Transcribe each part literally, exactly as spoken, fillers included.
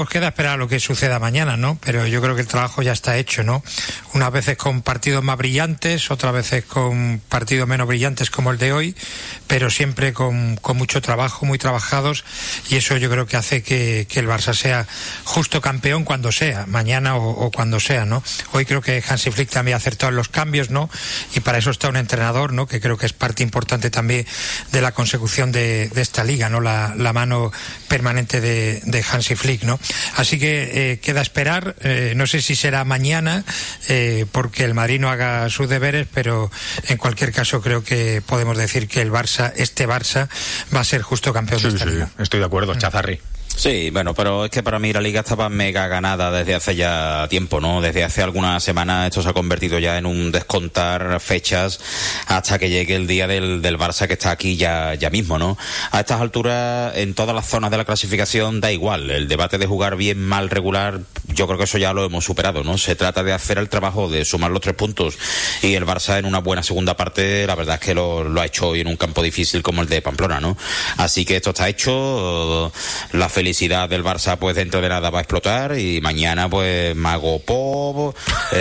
Pues queda esperar a lo que suceda mañana, ¿no? Pero yo creo que el trabajo ya está hecho, ¿no? Unas veces con partidos más brillantes, otras veces con partidos menos brillantes como el de hoy, pero siempre con, con mucho trabajo, muy trabajados, y eso yo creo que hace que, que el Barça sea justo campeón cuando sea, mañana o, o cuando sea, ¿no? Hoy creo que Hansi Flick también ha acertado en los cambios, ¿no? Y para eso está un entrenador, ¿no? Que creo que es parte importante también de la consecución de, de esta liga, ¿no? La, la mano permanente de, de Hansi Flick, ¿no? Así que eh, queda esperar, eh, no sé si será mañana, eh, porque el Madrid no haga sus deberes, pero en cualquier caso creo que podemos decir que el Barça, este Barça, va a ser justo campeón sí, de esta sí, liga. Estoy de acuerdo, Chazarri. Sí, bueno, pero es que para mí la Liga estaba mega ganada desde hace ya tiempo, ¿no? Desde hace algunas semanas esto se ha convertido ya en un descontar fechas hasta que llegue el día del, del Barça, que está aquí ya, ya mismo, ¿no? A estas alturas, en todas las zonas de la clasificación da igual. El debate de jugar bien, mal, regular, yo creo que eso ya lo hemos superado, ¿no? Se trata de hacer el trabajo, de sumar los tres puntos, y el Barça en una buena segunda parte, la verdad es que lo, lo ha hecho hoy en un campo difícil como el de Pamplona, ¿no? Así que esto está hecho, la felicidad del Barça pues dentro de nada va a explotar, y mañana pues mago pop,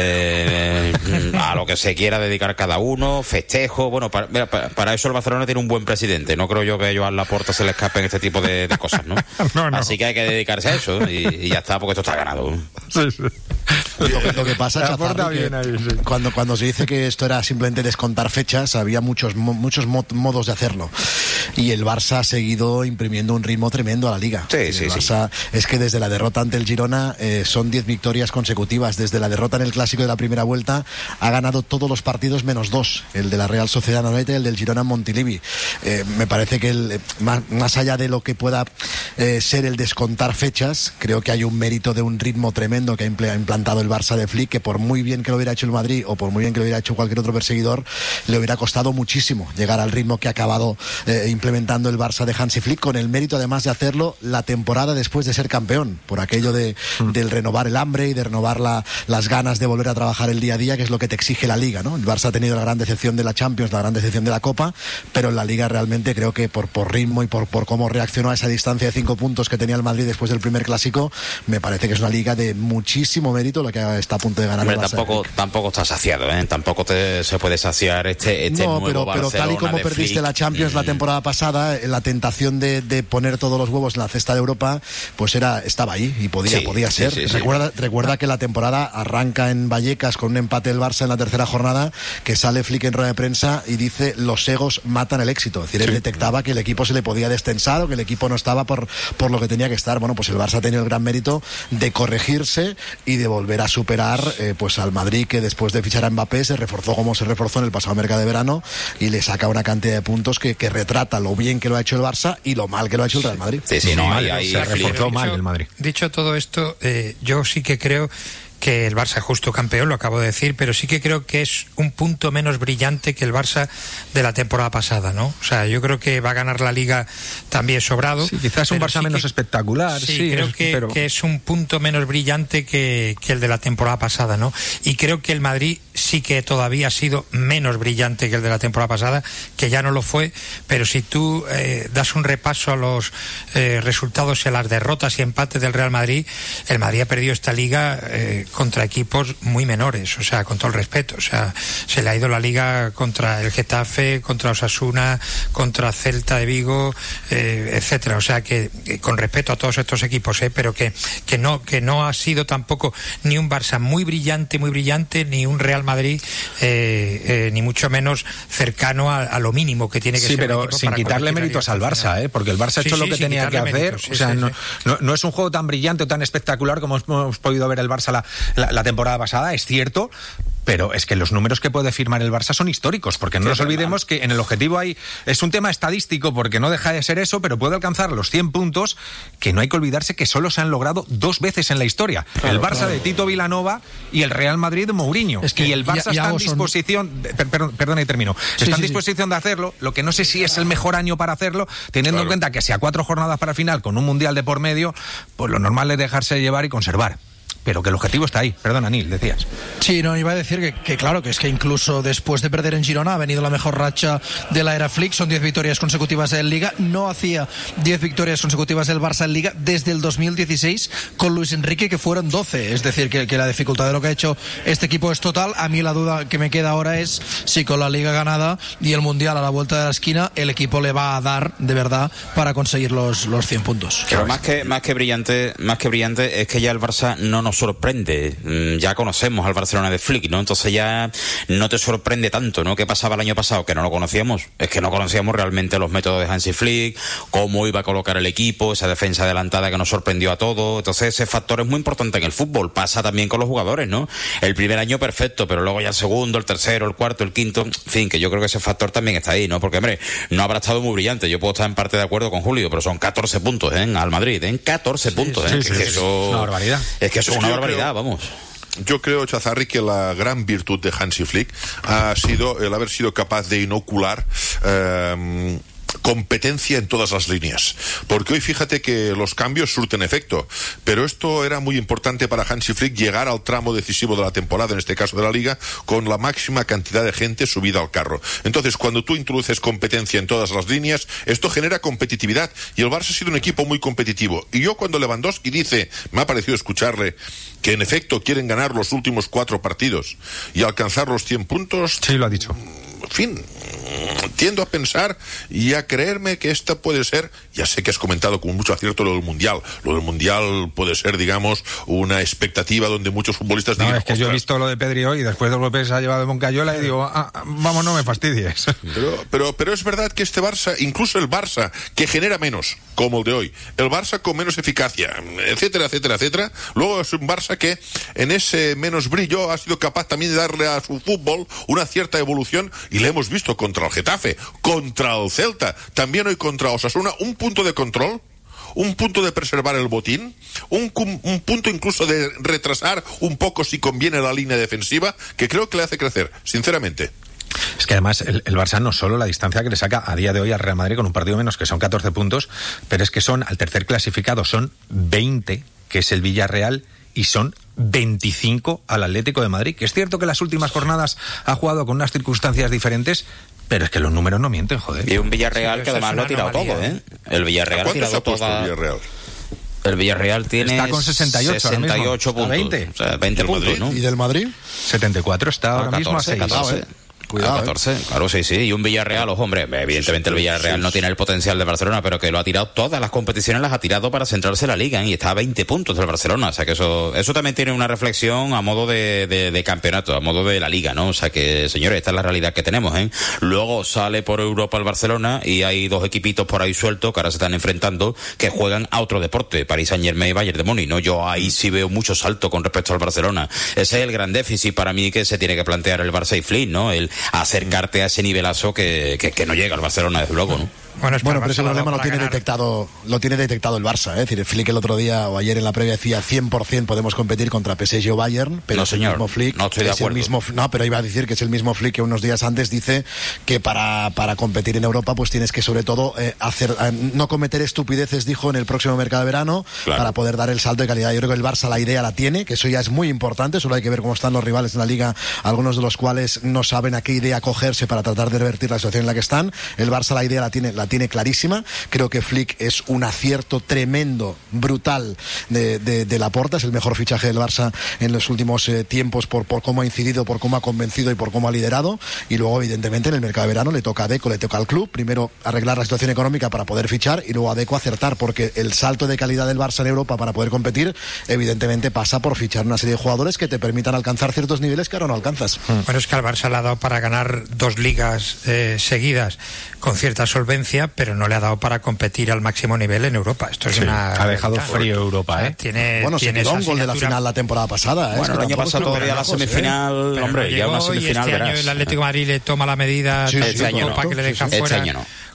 eh, a lo que se quiera dedicar cada uno, festejo, bueno, para, mira, para, para eso el Barcelona tiene un buen presidente, no creo yo que a Joan Laporta se le escapen este tipo de, de cosas, ¿no? no, no. Así que hay que dedicarse a eso, y, y ya está, porque esto está ganado. Sí, sí. Lo, que, lo que pasa, Chazarri, que ahí, sí. cuando, cuando se dice que esto era simplemente descontar fechas, había muchos, muchos modos de hacerlo, y el Barça ha seguido imprimiendo un ritmo tremendo a la Liga. Sí, sí, el Barça sí. Es que desde la derrota ante el Girona eh, son diez victorias consecutivas. Desde la derrota en el Clásico de la primera vuelta ha ganado todos los partidos menos dos, el de la Real Sociedad Anoeta y el del Girona en Montilivi. Eh, me parece que el, más, más allá de lo que pueda eh, ser el descontar fechas, creo que hay un mérito de un ritmo tremendo que ha implantado el Barça de Flick, que por muy bien que lo hubiera hecho el Madrid o por muy bien que lo hubiera hecho cualquier otro perseguidor, le hubiera costado muchísimo llegar al ritmo que ha acabado eh, implementando el Barça de Hansi Flick, con el mérito además de hacerlo la temporada después de ser campeón, por aquello de, mm. del renovar el hambre y de renovar la, las ganas de volver a trabajar el día a día, que es lo que te exige la Liga, ¿no? El Barça ha tenido la gran decepción de la Champions, la gran decepción de la Copa, pero en la Liga realmente creo que por, por ritmo y por, por cómo reaccionó a esa distancia de cinco puntos que tenía el Madrid después del primer Clásico, me parece que es una Liga de muchísimo mérito lo que está a punto de ganar. Hombre, el Barça. Tampoco, tampoco está saciado, ¿eh? Tampoco te, se puede saciar este, este no, nuevo pero, Barcelona. pero tal y como perdiste Flick, la Champions mm. la temporada pasada, la tentación de, de poner todos los huevos en la cesta de Europa, pues era estaba ahí y podía, sí, podía ser. Sí, sí, recuerda, sí. recuerda que la temporada arranca en Vallecas con un empate del Barça en la tercera jornada, que sale Flick en rueda de prensa y dice: los egos matan el éxito. Es decir, sí. él detectaba que el equipo se le podía destensar o que el equipo no estaba por, por lo que tenía que estar. Bueno, pues el Barça ha tenido el gran mérito de corregirse y de volver a superar eh, pues al Madrid, que después de fichar a Mbappé se reforzó como se reforzó en el pasado mercado de verano, y le saca una cantidad de puntos que, que retrata lo bien que lo ha hecho el Barça y lo mal que lo ha hecho el Real Madrid. Sí, sí, no, ahí, ahí se reforzó dicho, mal el Madrid. Dicho todo esto, eh, yo sí que creo que el Barça es justo campeón, lo acabo de decir, pero sí que creo que es un punto menos brillante que el Barça de la temporada pasada, ¿no? O sea, yo creo que va a ganar la Liga también sobrado. Sí, quizás un Barça sí menos que, espectacular. Sí, sí creo es, que, pero... que es un punto menos brillante que, que el de la temporada pasada, ¿no? Y creo que el Madrid sí que todavía ha sido menos brillante que el de la temporada pasada, que ya no lo fue, pero si tú eh, das un repaso a los eh, resultados y a las derrotas y empates del Real Madrid, el Madrid ha perdido esta Liga eh, contra equipos muy menores, o sea, con todo el respeto, o sea, se le ha ido la Liga contra el Getafe, contra Osasuna, contra Celta de Vigo, eh, etcétera, o sea, que, que con respeto a todos estos equipos, eh, pero que, que no que no ha sido tampoco ni un Barça muy brillante, muy brillante, ni un Real Madrid eh, eh, ni mucho menos cercano a, a lo mínimo que tiene que sí, ser. Sí, pero sin quitarle méritos al Barça, ¿eh? Porque el Barça ha hecho sí, lo que sí, tenía que hacer, méritos, sí, o sea, sí, no, sí. No, no es un juego tan brillante o tan espectacular como hemos podido ver el Barça la, la, la temporada pasada, es cierto, pero es que los números que puede firmar el Barça son históricos, porque no sí, nos olvidemos que en el objetivo hay, es un tema estadístico, porque no deja de ser eso, pero puede alcanzar los cien puntos, que no hay que olvidarse que solo se han logrado dos veces en la historia, claro, el Barça claro. de Tito Vilanova y el Real Madrid de Mourinho, es que y el Barça ya, ya está en disposición, son... per, per, perdona y termino, sí, está sí, en disposición sí. de hacerlo, lo que no sé si es el mejor año para hacerlo, teniendo claro. en cuenta que si a cuatro jornadas para el final, con un mundial de por medio, pues lo normal es dejarse llevar y conservar. pero que el objetivo está ahí. Perdona, Nil, decías. Sí, no, iba a decir que, que claro, que es que incluso después de perder en Girona ha venido la mejor racha de la era Flick, son diez victorias consecutivas en Liga, no hacía diez victorias consecutivas el Barça en Liga desde el dos mil dieciséis con Luis Enrique, que fueron doce, es decir, que, que la dificultad de lo que ha hecho este equipo es total. A mí la duda que me queda ahora es si con la Liga ganada y el Mundial a la vuelta de la esquina el equipo le va a dar de verdad para conseguir los, los cien puntos. Pero más que, más que brillante, más que brillante es que ya el Barça no nos sorprende. Ya conocemos al Barcelona de Flick, ¿no? Entonces ya no te sorprende tanto, ¿no? ¿Qué pasaba el año pasado? Que no lo conocíamos. Es que no conocíamos realmente los métodos de Hansi Flick, cómo iba a colocar el equipo, esa defensa adelantada que nos sorprendió a todos. Entonces ese factor es muy importante en el fútbol. Pasa también con los jugadores, ¿no? El primer año perfecto, pero luego ya el segundo, el tercero, el cuarto, el quinto, en fin, que yo creo que ese factor también está ahí, ¿no? Porque, hombre, no habrá estado muy brillante. Yo puedo estar en parte de acuerdo con Julio, pero son catorce puntos, ¿eh? Al Madrid, ¿eh? catorce puntos, ¿eh? Sí, sí, es que sí, eso... Es una barbaridad. Es que eso es, es una barbaridad, creo... vamos. Yo creo, Chazarri, que la gran virtud de Hansi Flick ha sido el haber sido capaz de inocular eh, competencia en todas las líneas, porque hoy fíjate que los cambios surten efecto, pero esto era muy importante para Hansi Flick, llegar al tramo decisivo de la temporada, en este caso de la Liga, con la máxima cantidad de gente subida al carro. Entonces, cuando tú introduces competencia en todas las líneas, esto genera competitividad, y el Barça ha sido un equipo muy competitivo. Y yo, cuando Lewandowski dice, me ha parecido escucharle, que en efecto quieren ganar los últimos cuatro partidos y alcanzar los cien puntos... Sí, lo ha dicho. En fin, tiendo a pensar y a creerme que esta puede ser, ya sé que has comentado con mucho acierto lo del Mundial, lo del Mundial puede ser, digamos, una expectativa donde muchos futbolistas no, digan... es que yo he visto lo de Pedri hoy y después de lo que se ha llevado de Moncayola y digo, ah, vamos, no me fastidies. Pero, pero, pero es verdad que este Barça, incluso el Barça, que genera menos, como el de hoy, el Barça con menos eficacia, etcétera, etcétera, etcétera, luego es un Barça que en ese menos brillo ha sido capaz también de darle a su fútbol una cierta evolución, y le hemos visto contra el Getafe, contra el Celta, también hoy contra Osasuna, un punto de control, un punto de preservar el botín, un, un punto incluso de retrasar un poco si conviene la línea defensiva, que creo que le hace crecer, sinceramente. Es que además el, el Barça no solo la distancia que le saca a día de hoy al Real Madrid con un partido menos, que son catorce puntos, pero es que son, al tercer clasificado son veinte, que es el Villarreal, y son veinticinco al Atlético de Madrid, que es cierto que las últimas jornadas ha jugado con unas circunstancias diferentes, pero es que los números no mienten, joder. Y un Villarreal sí, que además lo ha tirado todo, ¿eh? El Villarreal ha tirado todo. El Villarreal? El Villarreal tiene está con sesenta y ocho, sesenta y ocho puntos. veinte. O sea, veinte puntos, ¿no? ¿Y del Madrid? setenta y cuatro está ahora catorce, mismo a seis. catorce. Cuidado, a catorce, eh. Claro, sí, sí. Y un Villarreal, ojo, hombre, evidentemente el Villarreal no tiene el potencial de Barcelona, pero que lo ha tirado todas las competiciones, las ha tirado para centrarse en la Liga, ¿eh? Y está a veinte puntos del Barcelona. O sea que eso eso también tiene una reflexión a modo de, de, de campeonato, a modo de la Liga, ¿no? O sea que, señores, esta es la realidad que tenemos, ¿eh? Luego sale por Europa el Barcelona y hay dos equipitos por ahí sueltos que ahora se están enfrentando que juegan a otro deporte, Paris Saint-Germain y Bayern de Múnich, ¿no? Yo ahí sí veo mucho salto con respecto al Barcelona. Ese es el gran déficit para mí que se tiene que plantear el Barça y Flick, ¿no? El acercarte a ese nivelazo que, que, que no llega al Barcelona, desde luego, ¿no? Bueno, bueno pero ese problema lo tiene ganar. detectado lo tiene detectado el Barça, ¿eh? Es decir, Flick el otro día o ayer en la previa decía cien por ciento podemos competir contra P S G o Bayern, pero no, es señor, el mismo Flick, no estoy de acuerdo. El mismo, no, pero iba a decir que es el mismo Flick que unos días antes dice que para, para competir en Europa pues tienes que sobre todo eh, hacer eh, no cometer estupideces, dijo, en el próximo mercado de verano, claro, para poder dar el salto de calidad. Yo creo que el Barça la idea la tiene, que eso ya es muy importante, solo hay que ver cómo están los rivales en la Liga, algunos de los cuales no saben a qué idea acogerse para tratar de revertir la situación en la que están. El Barça la idea la tiene, la tiene clarísima. Creo que Flick es un acierto tremendo, brutal de, de, de Laporta, es el mejor fichaje del Barça en los últimos eh, tiempos por, por cómo ha incidido, por cómo ha convencido y por cómo ha liderado. Y luego, evidentemente, en el mercado de verano le toca a Deco, le toca al club, primero arreglar la situación económica para poder fichar y luego a Deco acertar, porque el salto de calidad del Barça en Europa para poder competir, evidentemente pasa por fichar una serie de jugadores que te permitan alcanzar ciertos niveles que ahora no alcanzas. Bueno, es que al Barça le ha dado para ganar dos ligas eh, seguidas con cierta solvencia, pero no le ha dado para competir al máximo nivel en Europa. Esto es sí, una ha dejado ventaja. Frío Europa, ¿eh? Tiene, bueno, tiene se quedó un gol de la final la temporada pasada, ¿eh? Bueno, es que el año pasado todavía la semifinal, ¿eh? Hombre, ya una semifinal, y este verás. año el Atlético de Madrid le toma la medida sí, este año no. para que le deja sí, sí. fuera. Este año no.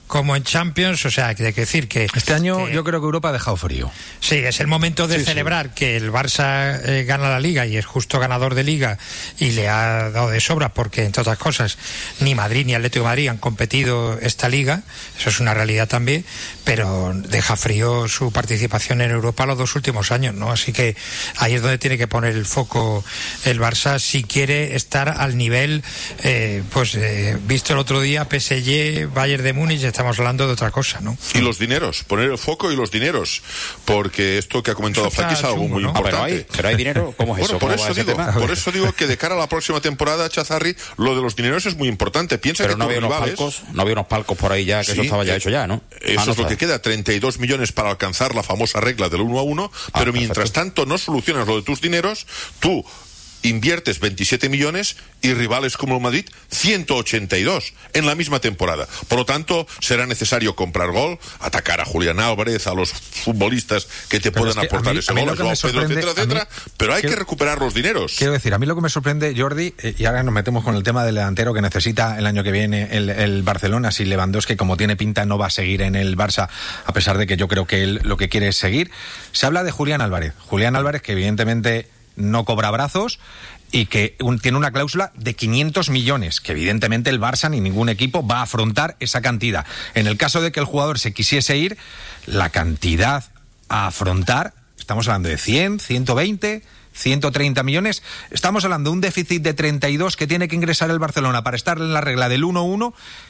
como en Champions, o sea, hay que decir que... Este año que, yo creo que Europa ha dejado frío. Sí, es el momento de sí, celebrar sí. que el Barça eh, gana la Liga y es justo ganador de Liga y le ha dado de sobra porque, entre otras cosas, ni Madrid ni Atlético de Madrid han competido esta Liga, eso es una realidad también, pero deja frío su participación en Europa los dos últimos años, ¿no? Así que ahí es donde tiene que poner el foco el Barça si quiere estar al nivel, eh, pues eh, visto el otro día P S G, Bayern de Múnich, estamos hablando de otra cosa, ¿no? Y los dineros, poner el foco y los dineros, porque esto que ha comentado Flaky es algo muy ¿no? importante. Ah, pero, hay, pero hay dinero, ¿cómo es bueno, eso? por ¿Cómo eso digo, tema? por eso digo que de cara a la próxima temporada, Chazarri, lo de los dineros es muy importante. Piensa pero que no había tus unos rivales, palcos, no había unos palcos por ahí ya, que sí, eso estaba ya eh, hecho ya, ¿no? Eso ah, no es lo que queda, treinta y dos millones para alcanzar la famosa regla del uno a uno, ah, pero perfecto. Mientras tanto no solucionas lo de tus dineros, tú inviertes veintisiete millones y rivales como el Madrid ciento ochenta y dos en la misma temporada. Por lo tanto, será necesario comprar gol, atacar a Julián Álvarez, a los futbolistas que te pero puedan es que aportar mí, ese gol, Pedro, etcétera, etcétera, mí, pero hay quiero, que recuperar los dineros. Quiero decir, a mí lo que me sorprende, Jordi, eh, y ahora nos metemos con el tema del delantero que necesita el año que viene el, el Barcelona, si Lewandowski, como tiene pinta, no va a seguir en el Barça, a pesar de que yo creo que él lo que quiere es seguir. Se habla de Julián Álvarez. Julián Álvarez, que evidentemente no cobra brazos y que un, tiene una cláusula de quinientos millones, que evidentemente el Barça ni ningún equipo va a afrontar esa cantidad. En el caso de que el jugador se quisiese ir, la cantidad a afrontar, estamos hablando de cien, ciento veinte, ciento treinta millones, estamos hablando de un déficit de treinta y dos que tiene que ingresar el Barcelona para estar en la regla del uno uno.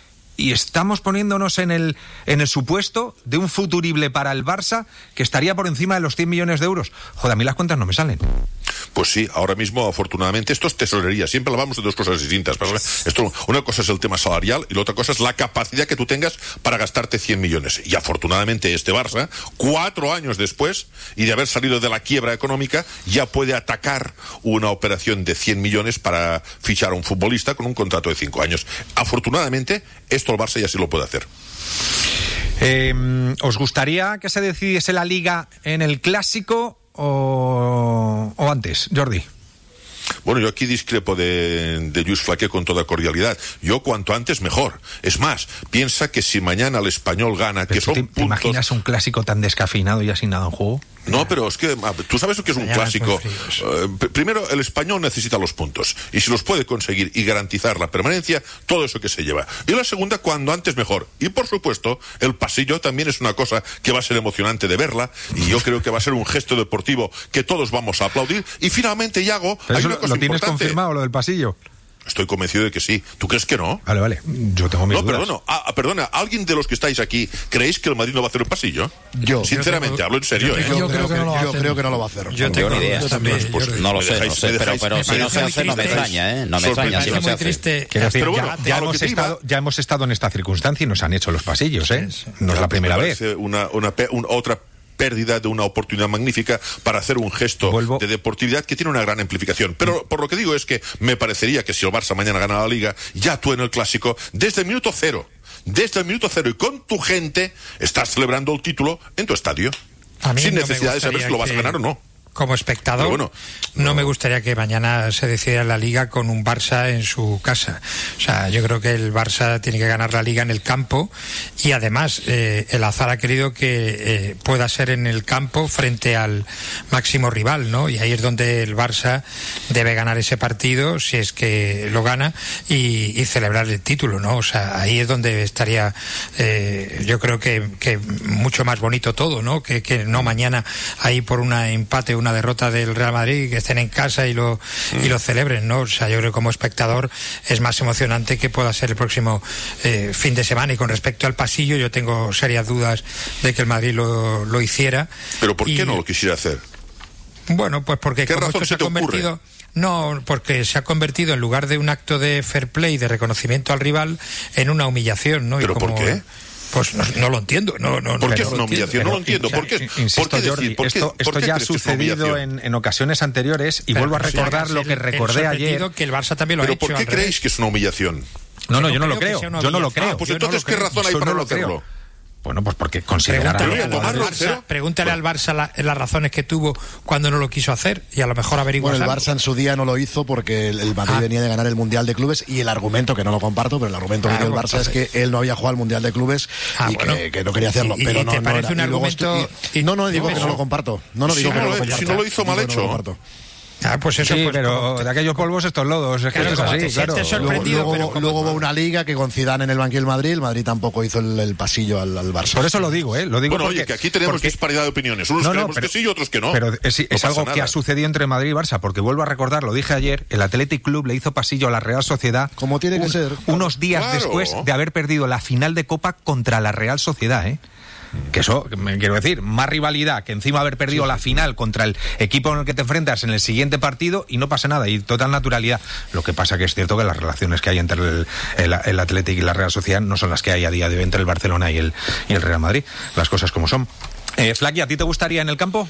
Y estamos poniéndonos en el en el supuesto de un futurible para el Barça que estaría por encima de los cien millones de euros. Joder, a mí las cuentas no me salen. Pues sí, ahora mismo, afortunadamente, esto es tesorería. Siempre hablamos de dos cosas distintas. Pero esto, una cosa es el tema salarial y la otra cosa es la capacidad que tú tengas para gastarte cien millones. Y afortunadamente este Barça, cuatro años después, y de haber salido de la quiebra económica, ya puede atacar una operación de cien millones para fichar a un futbolista con un contrato de cinco años. Afortunadamente, esto el Barça ya sí lo puede hacer. Eh, ¿Os gustaría que se decidiese la Liga en el Clásico o, o antes, Jordi? Bueno, yo aquí discrepo de, de Lluís Flaqué con toda cordialidad. Yo cuanto antes mejor. Es más, piensa que si mañana el Español gana, pero que son te, puntos... ¿Te imaginas un clásico tan descafeinado y sin nada en juego? No, pero es que tú sabes lo que es un clásico. Uh, primero, el Español necesita los puntos y si los puede conseguir y garantizar la permanencia, todo eso que se lleva. Y la segunda, cuando antes mejor. Y por supuesto, el pasillo también es una cosa que va a ser emocionante de verla y yo creo que va a ser un gesto deportivo que todos vamos a aplaudir. Y finalmente, Iago, pero hay eso una cosa ¿lo tienes importante. confirmado, lo del pasillo? Estoy convencido de que sí. ¿Tú crees que no? Vale, vale. Yo tengo mis no, dudas. Perdona, ah, perdona, ¿alguien de los que estáis aquí creéis que el Madrid no va a hacer el pasillo? Yo. Sinceramente, yo hablo en serio. Yo, ¿eh? yo, yo creo, que, que no lo yo creo que no lo va a hacer. Yo tengo ni idea. Yo también, pues, no lo sé, dejáis, no sé, pero, pero si no se hace no me extraña, ¿eh? No me extraña si no se hace. Triste. Quiero decir, pero bueno, ya, ya, hemos estado, ya hemos estado en esta circunstancia y nos han hecho los pasillos, ¿eh? Sí, sí. No es la primera vez. Una, una, una, otra pérdida de una oportunidad magnífica para hacer un gesto Vuelvo. de deportividad que tiene una gran amplificación. Pero por lo que digo es que me parecería que si el Barça mañana gana la Liga, ya tú en el Clásico, desde el minuto cero, desde el minuto cero y con tu gente, estás celebrando el título en tu estadio. Sin no necesidad de saber si lo vas que... a ganar o no. Como espectador, bueno, no, no me gustaría que mañana se decidiera la Liga con un Barça en su casa. O sea, yo creo que el Barça tiene que ganar la Liga en el campo y además eh, el azar ha querido que eh, pueda ser en el campo frente al máximo rival, ¿no? Y ahí es donde el Barça debe ganar ese partido, si es que lo gana, y, y celebrar el título, ¿no? O sea, ahí es donde estaría, eh, yo creo que, que mucho más bonito todo, ¿no? Que, que no mañana ahí por un empate, una derrota del Real Madrid, que estén en casa y lo mm. y lo celebren, ¿no? O sea, yo creo que como espectador es más emocionante que pueda ser el próximo eh, fin de semana. Y con respecto al pasillo, yo tengo serias dudas de que el Madrid lo, lo hiciera. ¿Pero por y, qué no lo quisiera hacer? Bueno, pues porque ¿Qué como razón esto se ha convertido... ocurre? No, porque se ha convertido, en lugar de un acto de fair play, de reconocimiento al rival, en una humillación, ¿no? ¿Pero y como, por qué? Pues no, no lo entiendo. No, no, ¿Por qué no es una humillación? No lo entiendo. ¿Por qué, insisto, ¿por qué Jordi, decir, ¿por esto, qué, esto ¿por qué ya ha sucedido en, en ocasiones anteriores y pero vuelvo a recordar lo que el, recordé el ayer. Que el Barça también lo ¿Pero ha hecho por qué al creéis revés. que es una humillación? No, no, yo no creo lo creo. Yo no lo creo. Ah, pues yo entonces, no ¿qué creo. razón hay Yo para no no lo creo. hacerlo? Bueno, pues porque considerará... Pregúntale, al, al Barça, pregúntale al Barça la, las razones que tuvo cuando no lo quiso hacer y a lo mejor averiguar. Bueno, el algo. Barça en su día no lo hizo porque el, el Madrid ah. venía de ganar el Mundial de Clubes y el argumento, que no lo comparto, pero el argumento ah, que dio el Barça bueno, es que él no había jugado al Mundial de Clubes ah, y bueno. que, que no quería hacerlo. Y, pero y no, te no parece era, un argumento... Y, y, no, no, digo que no lo comparto. No, no, digo si que no, no lo comparto. Si no lo hizo mal hecho... Ah, pues eso, sí, pues, pero como... de aquellos polvos estos lodos, es que claro, esto es así, claro. Sorprendido, luego pero luego, luego hubo una liga que con Zidane en el banquillo del Madrid, el Madrid tampoco hizo el, el pasillo al, al Barça. Por eso lo digo, ¿eh? Lo digo bueno, porque, oye, que aquí tenemos porque... disparidad de opiniones. Unos no, no, creemos pero, que sí y otros que no. Pero es, es no algo nada. que ha sucedido entre Madrid y Barça, porque vuelvo a recordar, lo dije ayer, el Athletic Club le hizo pasillo a la Real Sociedad. Como tiene un, que ser. Unos días claro. después de haber perdido la final de Copa contra la Real Sociedad, ¿eh? Que eso, me quiero decir, más rivalidad que encima haber perdido sí. la final contra el equipo en el que te enfrentas en el siguiente partido y no pasa nada, y total naturalidad. Lo que pasa que es cierto que las relaciones que hay entre el, el, el Athletic y la Real Sociedad no son las que hay a día de hoy entre el Barcelona y el, y el Real Madrid. Las cosas como son. Eh, Flaky, ¿a ti te gustaría en el campo?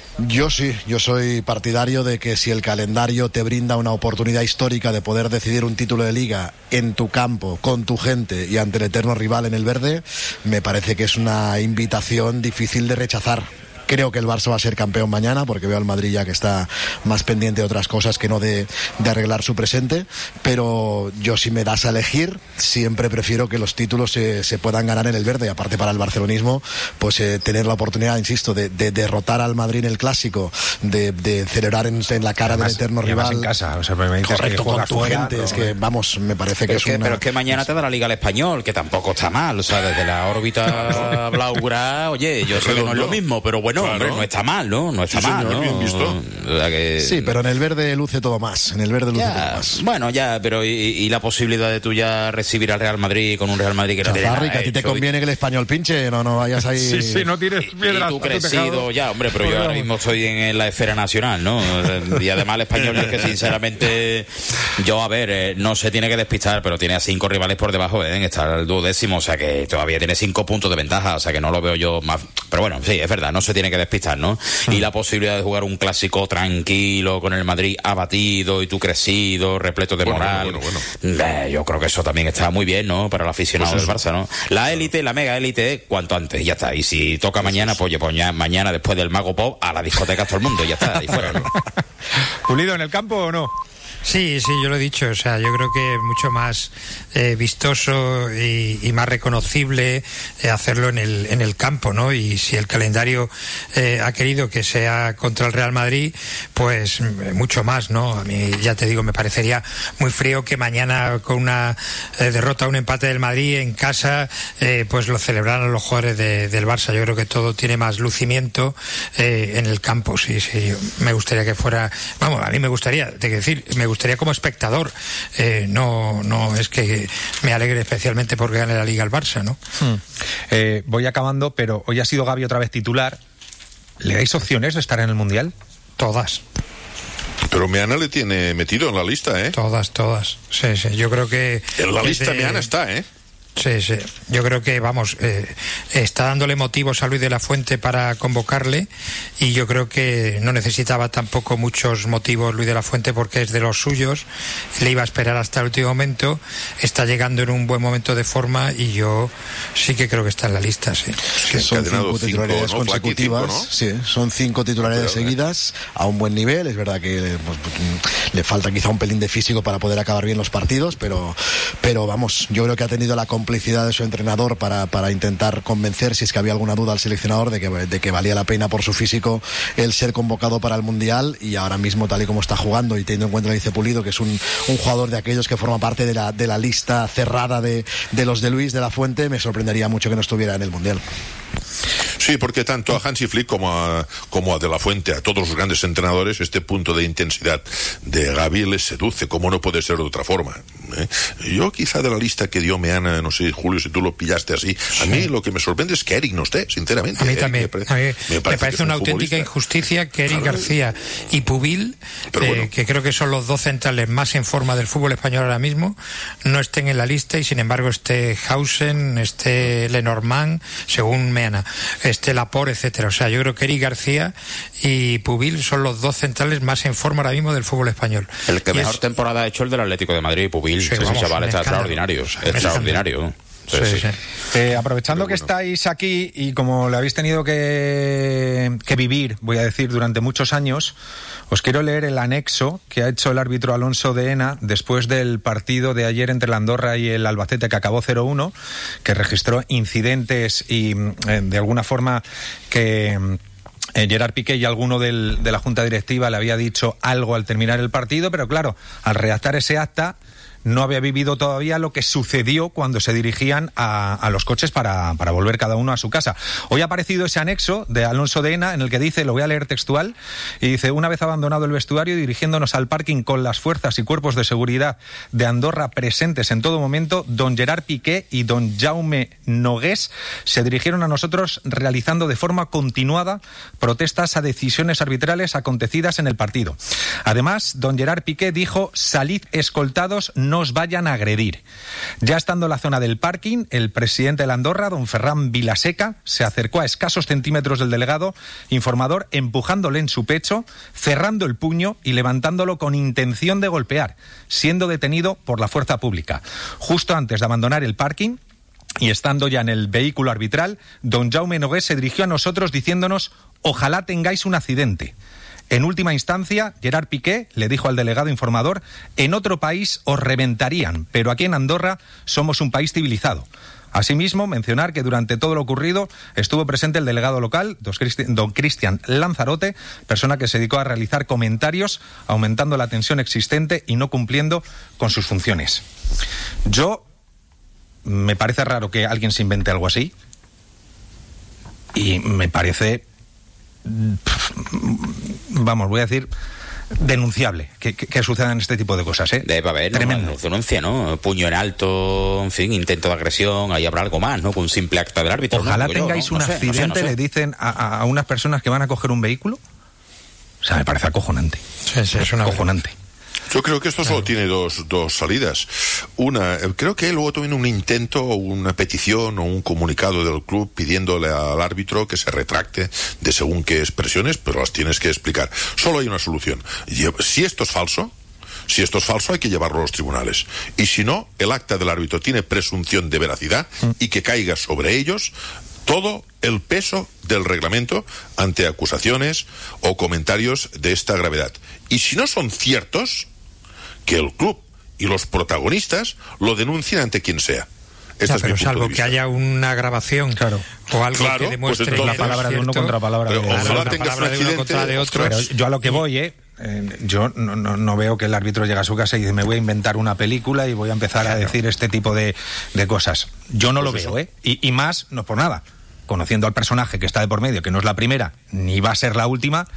Yo sí, yo soy partidario de que si el calendario te brinda una oportunidad histórica de poder decidir un título de liga en tu campo, con tu gente y ante el eterno rival en el verde, me parece que es una invitación difícil de rechazar. Creo que el Barça va a ser campeón mañana porque veo al Madrid ya que está más pendiente de otras cosas que no de, de arreglar su presente, pero yo, si me das a elegir, siempre prefiero que los títulos se, se puedan ganar en el verde. Aparte, para el barcelonismo, pues eh, tener la oportunidad, insisto, de, de derrotar al Madrid en el Clásico, de, de celebrar en, en la cara además, del eterno rival en casa, o sea, me dices correcto, que juega con tu fuera, gente, no, es que vamos, me parece que pero es, que, una... pero es que mañana te da la Liga al Español, que tampoco está mal, o sea, desde la órbita blaugrana, oye, yo sé que no es lo mismo, pero bueno, claro. hombre, no está mal. ¿no? No está sí, mal, señor, ¿no? Bien visto. O sea que... Sí, pero en el verde luce todo más. En el verde luce ya, todo más. Bueno, ya, pero y, y la posibilidad de tú ya recibir al Real Madrid con un Real Madrid que no tiene nada que a ti te conviene y... que el Español pinche, no, no vayas ahí. Sí, sí, no tires piedras. Y tú crecido ya, hombre, pero yo ahora mismo estoy en, en la esfera nacional, ¿no? Y además el Español es que sinceramente, yo, a ver, eh, no se tiene que despistar, pero tiene a cinco rivales por debajo, ¿eh? Está el duodécimo, o sea que todavía tiene cinco puntos de ventaja, o sea que no lo veo yo más. Pero bueno, sí, es verdad, no se tiene que despistar, ¿no? Mm. Y la posibilidad de jugar un clásico tranquilo con el Madrid abatido y tú crecido, repleto de bueno, moral. Bueno, bueno, bueno. Eh, yo creo que eso también está muy bien, ¿no? Para el aficionado pues del Barça, ¿no? La élite, la mega élite, cuanto antes, ya está. Y si toca mañana, pues, pues ya, mañana después del Mago Pop a la discoteca todo el mundo, ya está, ahí fuera, ¿no? ¿Pulido en el campo o no? Sí, sí, yo lo he dicho, o sea, yo creo que es mucho más eh, vistoso y, y más reconocible eh, hacerlo en el en el campo, ¿no? Y si el calendario eh, ha querido que sea contra el Real Madrid, pues eh, mucho más, ¿no? A mí, ya te digo, me parecería muy frío que mañana con una eh, derrota, un empate del Madrid en casa, eh, pues lo celebraran los jugadores de, del Barça. Yo creo que todo tiene más lucimiento eh, en el campo, sí, sí. Me gustaría que fuera, vamos, a mí me gustaría, te quiero decir, me gustaría como espectador, eh, no no es que me alegre especialmente porque gane la Liga el Barça, ¿no? Hmm. Eh, voy acabando, pero hoy ha sido Gavi otra vez titular. ¿Le dais opciones de estar en el Mundial? Todas. Pero Meana le tiene metido en la lista, ¿eh? Todas, todas. Sí, sí, yo creo que... En la lista de... Meana está, ¿eh? Sí, sí. Yo creo que, vamos, eh, está dándole motivos a Luis de la Fuente para convocarle y yo creo que no necesitaba tampoco muchos motivos Luis de la Fuente porque es de los suyos. Le iba a esperar hasta el último momento. Está llegando en un buen momento de forma y yo sí que creo que está en la lista, sí. sí. Son cinco titularidades cinco, ¿no? consecutivas. Cinco, ¿no? Sí, son cinco titularidades Pero, seguidas a un buen nivel. Es verdad que pues, le falta quizá un pelín de físico para poder acabar bien los partidos, pero, pero vamos, yo creo que ha tenido la complicidad de su entrenador para, para intentar convencer, si es que había alguna duda al seleccionador, de que, de que valía la pena por su físico el ser convocado para el Mundial. Y ahora mismo, tal y como está jugando y teniendo en cuenta, lo dice Pulido, que es un, un jugador de aquellos que forma parte de la, de la lista cerrada de, de los de Luis de la Fuente, me sorprendería mucho que no estuviera en el Mundial. Sí, porque tanto a Hansi Flick como a, como a De la Fuente, a todos los grandes entrenadores, este punto de intensidad de Gavi les seduce, como no puede ser de otra forma. ¿eh? Yo quizá de la lista que dio Meana, no sé, Julio, si tú lo pillaste así, a mí lo que me sorprende es que Eric no esté, sinceramente. A mí Eric también. Me parece, a mí me parece, me parece una un auténtica futbolista. injusticia que Eric García y Pubil, eh, bueno. que creo que son los dos centrales más en forma del fútbol español ahora mismo, no estén en la lista y sin embargo esté Hausen, esté Lenormand, según Meana, esté Laporte, etcétera. O sea, yo creo que Eric García y Pubil son los dos centrales más en forma ahora mismo del fútbol español. El que y mejor es... temporada ha hecho el del Atlético de Madrid, Pubil. Sí, Ese vamos, chaval está escándalo. extraordinario, extraordinario. Sí, sí. Sí. Eh, aprovechando bueno. que estáis aquí y como le habéis tenido que, que vivir, voy a decir, durante muchos años, os quiero leer el anexo que ha hecho el árbitro Alonso de Ena después del partido de ayer entre la Andorra y el Albacete, que acabó cero uno, que registró incidentes y eh, de alguna forma que Eh, Gerard Piqué y alguno del, de la Junta Directiva le había dicho algo al terminar el partido, pero claro, al redactar ese acta no había vivido todavía lo que sucedió cuando se dirigían a, a los coches para, para volver cada uno a su casa. Hoy ha aparecido ese anexo de Alonso de Ena en el que dice, lo voy a leer textual, y dice: una vez abandonado el vestuario y dirigiéndonos al parking con las fuerzas y cuerpos de seguridad de Andorra presentes en todo momento, don Gerard Piqué y don Jaume Nogués se dirigieron a nosotros realizando de forma continuada protestas a decisiones arbitrales acontecidas en el partido. Además, don Gerard Piqué dijo: salid escoltados, no os vayan a agredir. Ya estando en la zona del parking, el presidente de la Andorra, don Ferran Vilaseca, se acercó a escasos centímetros del delegado informador, empujándole en su pecho, cerrando el puño y levantándolo con intención de golpear, siendo detenido por la fuerza pública. Justo antes de abandonar el parking y estando ya en el vehículo arbitral, don Jaume Nogués se dirigió a nosotros diciéndonos: ojalá tengáis un accidente. En última instancia, Gerard Piqué le dijo al delegado informador: en otro país os reventarían, pero aquí en Andorra somos un país civilizado. Asimismo, mencionar que durante todo lo ocurrido estuvo presente el delegado local, don Cristian Lanzarote, persona que se dedicó a realizar comentarios, aumentando la tensión existente y no cumpliendo con sus funciones. Yo, me parece raro que alguien se invente algo así, y me parece... vamos, voy a decir, denunciable que, que, que sucedan este tipo de cosas, ¿eh? Debe haber tremendo. No, denuncia, ¿no? Puño en alto, en fin, intento de agresión, ahí habrá algo más, ¿no? Con un simple acta del árbitro. Ojalá ¿no? tengáis yo, ¿no? un no sé, accidente, no sé, no sé. Le dicen a, a unas personas que van a coger un vehículo. O sea, me parece acojonante. Sí, sí, es una acojonante. Yo creo que esto solo tiene dos, dos salidas. Una, creo que luego también un intento o una petición o un comunicado del club pidiéndole al árbitro que se retracte de según qué expresiones, pero las tienes que explicar. Solo hay una solución. Si esto es falso, si esto es falso hay que llevarlo a los tribunales. Y si no, el acta del árbitro tiene presunción de veracidad y que caiga sobre ellos todo el peso del reglamento ante acusaciones o comentarios de esta gravedad. Y si no son ciertos, que el club y los protagonistas lo denuncien ante quien sea. Este ya, es pero mi punto salvo de vista. que haya una grabación, claro, o algo claro, que demuestre pues entonces, la palabra de uno contra palabra de, ojalá la tengas palabra un de uno contra de otro. Pero yo a lo que voy, ¿eh? Eh, yo no, no, no veo que el árbitro llegue a su casa y dice: me voy a inventar una película y voy a empezar claro. a decir este tipo de, de cosas. Yo no pues lo eso. veo, ¿eh? Y, y más, no por nada. Conociendo al personaje que está de por medio, que no es la primera, ni va a ser la última,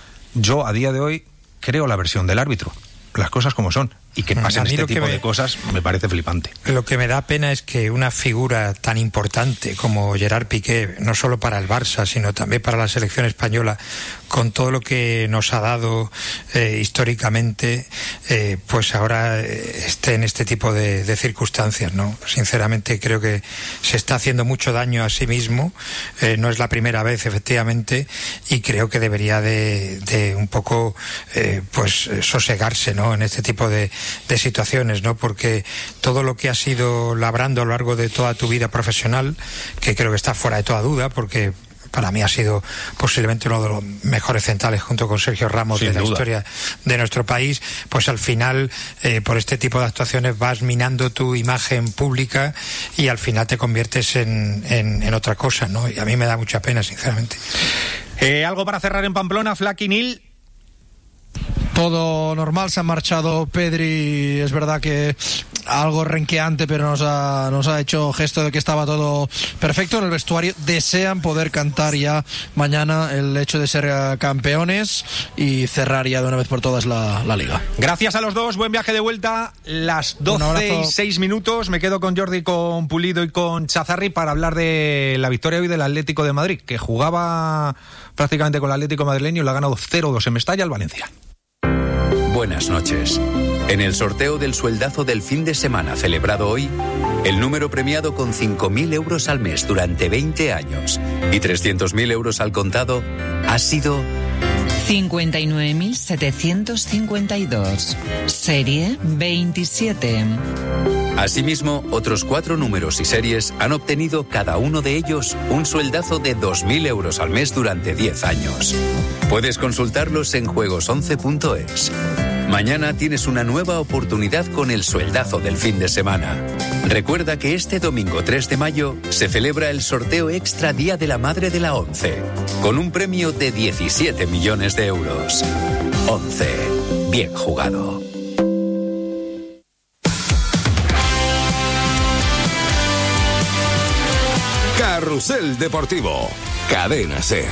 yo a día de hoy creo la versión del árbitro. Las cosas como son. Y que pasen este tipo me, de cosas me parece flipante. Lo que me da pena es que una figura tan importante como Gerard Piqué, no solo para el Barça, sino también para la selección española, con todo lo que nos ha dado eh, históricamente, eh, pues ahora eh, esté en este tipo de, de circunstancias, ¿no? Sinceramente creo que se está haciendo mucho daño a sí mismo, eh, no es la primera vez, efectivamente, y creo que debería de, de un poco eh, pues sosegarse, ¿no? En este tipo de de situaciones, ¿no? Porque todo lo que has ido labrando a lo largo de toda tu vida profesional, que creo que está fuera de toda duda, porque para mí ha sido posiblemente uno de los mejores centrales junto con Sergio Ramos Sin de la duda. historia de nuestro país, pues al final eh, por este tipo de actuaciones vas minando tu imagen pública y al final te conviertes en, en, en otra cosa, ¿no? Y a mí me da mucha pena, sinceramente. Eh, ¿Algo para cerrar en Pamplona, Flaky Nil? Todo normal, se ha marchado Pedri, es verdad que algo renqueante, pero nos ha, nos ha hecho gesto de que estaba todo perfecto en el vestuario. Desean poder cantar ya mañana el hecho de ser campeones y cerrar ya de una vez por todas la, la liga. Gracias a los dos, buen viaje de vuelta. Las doce y seis minutos, me quedo con Jordi, con Pulido y con Chazarri para hablar de la victoria hoy del Atlético de Madrid, que jugaba prácticamente con el Atlético madrileño y lo ha ganado cero dos en Mestalla al Valencia. Buenas noches. En el sorteo del sueldazo del fin de semana celebrado hoy, el número premiado con cinco mil euros al mes durante veinte años y trescientos mil euros al contado ha sido cincuenta y nueve mil setecientos cincuenta y dos. Serie veintisiete. Asimismo, otros cuatro números y series han obtenido cada uno de ellos un sueldazo de dos mil euros al mes durante diez años. Puedes consultarlos en juegos once punto es. Mañana tienes una nueva oportunidad con el sueldazo del fin de semana. Recuerda que este domingo tres de mayo se celebra el sorteo extra Día de la Madre de la ONCE, con un premio de diecisiete millones de euros. ONCE. Bien jugado. Carrusel Deportivo. Cadena SER.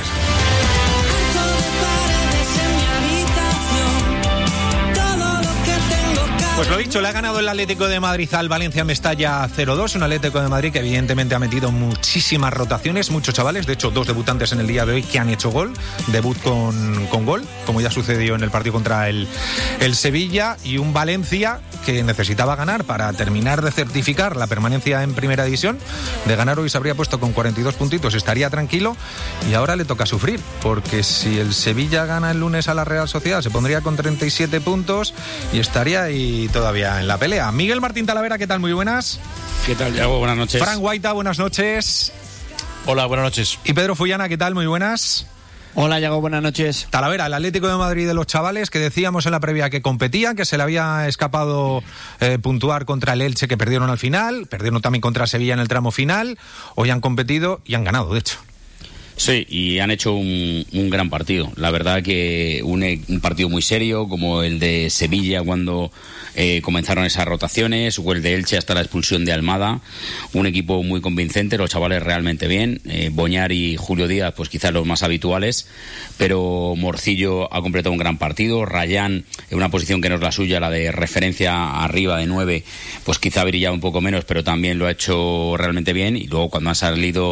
Pues lo dicho, le ha ganado el Atlético de Madrid al Valencia Mestalla cero dos, un Atlético de Madrid que evidentemente ha metido muchísimas rotaciones, muchos chavales, de hecho dos debutantes en el día de hoy que han hecho gol, debut con, con gol, como ya sucedió en el partido contra el, el Sevilla, y un Valencia que necesitaba ganar para terminar de certificar la permanencia en Primera División. De ganar hoy se habría puesto con cuarenta y dos puntitos, estaría tranquilo, y ahora le toca sufrir, porque si el Sevilla gana el lunes a la Real Sociedad se pondría con treinta y siete puntos y estaría ahí todavía en la pelea. Miguel Martín Talavera, ¿qué tal? Muy buenas. ¿Qué tal, Yago? Buenas noches. Fran Guaita, buenas noches. Hola, buenas noches. Y Pedro Fullana, ¿qué tal? Muy buenas. Hola, Yago, buenas noches. Talavera, el Atlético de Madrid de los chavales que decíamos en la previa que competían, que se le había escapado eh, puntuar contra el Elche, que perdieron al final, perdieron también contra Sevilla en el tramo final, hoy han competido y han ganado, de hecho. Sí, y han hecho un, un gran partido. La verdad que un, un partido muy serio, como el de Sevilla cuando eh, comenzaron esas rotaciones, o el de Elche hasta la expulsión de Almada. Un equipo muy convincente, los chavales realmente bien. Eh, Boñar y Julio Díaz, pues quizás los más habituales, pero Morcillo ha completado un gran partido. Rayán, en una posición que no es la suya, la de referencia arriba de nueve, pues quizá brillado un poco menos, pero también lo ha hecho realmente bien. Y luego cuando han salido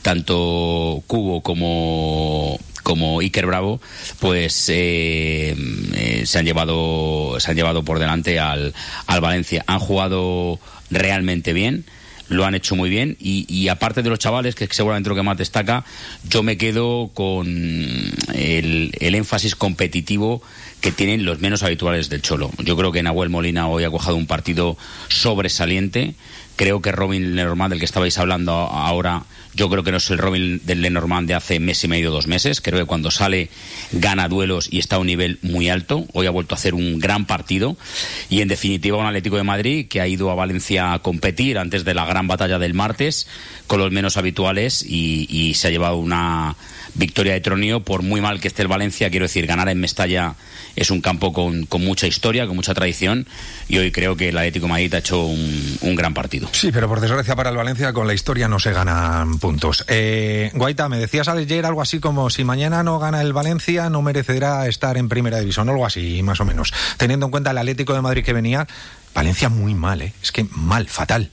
tanto Cubo como como Iker Bravo, pues eh, eh, se han llevado se han llevado por delante al, al Valencia. Han jugado realmente bien, lo han hecho muy bien, y, y aparte de los chavales, que es seguramente lo que más destaca, yo me quedo con el, el énfasis competitivo que tienen los menos habituales del Cholo. Yo creo que Nahuel Molina hoy ha cojado un partido sobresaliente. Creo que Robin Lenormand, del que estabais hablando ahora, yo creo que no es el Robin del Lenormand de hace mes y medio, dos meses. Creo que cuando sale gana duelos y está a un nivel muy alto. Hoy ha vuelto a hacer un gran partido. Y en definitiva un Atlético de Madrid que ha ido a Valencia a competir antes de la gran batalla del martes con los menos habituales y, y se ha llevado una victoria de troneo. Por muy mal que esté el Valencia, quiero decir, ganar en Mestalla es un campo con, con mucha historia, con mucha tradición, y hoy creo que el Atlético de Madrid ha hecho un, un gran partido. Sí, pero por desgracia para el Valencia con la historia no se ganan puntos. Eh, Guaita, me decías ayer algo así como si mañana no gana el Valencia no merecerá estar en Primera División, algo así más o menos. Teniendo en cuenta el Atlético de Madrid que venía, Valencia muy mal, ¿eh? Es que mal, fatal.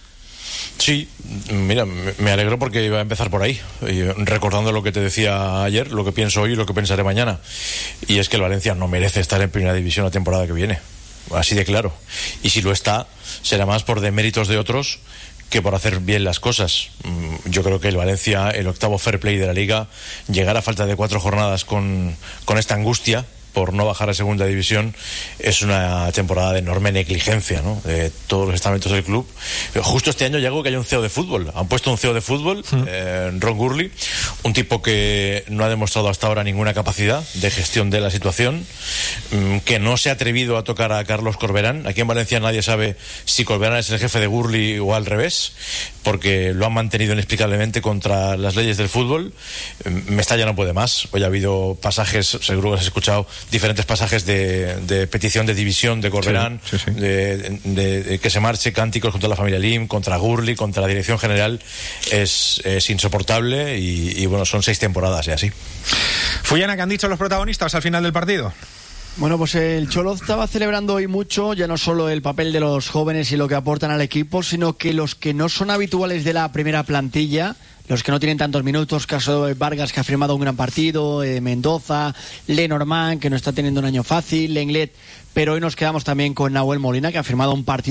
Sí, mira, me alegro porque iba a empezar por ahí, recordando lo que te decía ayer, lo que pienso hoy y lo que pensaré mañana, y es que el Valencia no merece estar en Primera División la temporada que viene, así de claro, y si lo está, será más por deméritos de otros que por hacer bien las cosas. Yo creo que el Valencia, el octavo fair play de la Liga, llegar a falta de cuatro jornadas con, con esta angustia por no bajar a segunda división, es una temporada de enorme negligencia, ¿no?, de todos los estamentos del club. Justo este año llegó que hay un C E O de fútbol, han puesto un C E O de fútbol, mm. eh, Ron Gurley, un tipo que no ha demostrado hasta ahora ninguna capacidad de gestión de la situación, mmm, que no se ha atrevido a tocar a Carlos Corberán. Aquí en Valencia nadie sabe si Corberán es el jefe de Gurley o al revés, porque lo han mantenido inexplicablemente contra las leyes del fútbol. Mestalla no puede más. Hoy ha habido pasajes, seguro que has escuchado, diferentes pasajes de, de petición de división de Corberán, sí, sí, sí. De, de, de que se marche, cánticos contra la familia Lim, contra Gurley, contra la dirección general. Es, es insoportable y, y bueno, son seis temporadas y así. Fullana, ¿qué han dicho los protagonistas al final del partido? Bueno, pues el Cholo estaba celebrando hoy mucho, ya no solo el papel de los jóvenes y lo que aportan al equipo, sino que los que no son habituales de la primera plantilla, los que no tienen tantos minutos, caso de Vargas, que ha firmado un gran partido, eh, Mendoza, Lenormand, que no está teniendo un año fácil, Lenglet, pero hoy nos quedamos también con Nahuel Molina, que ha firmado un partido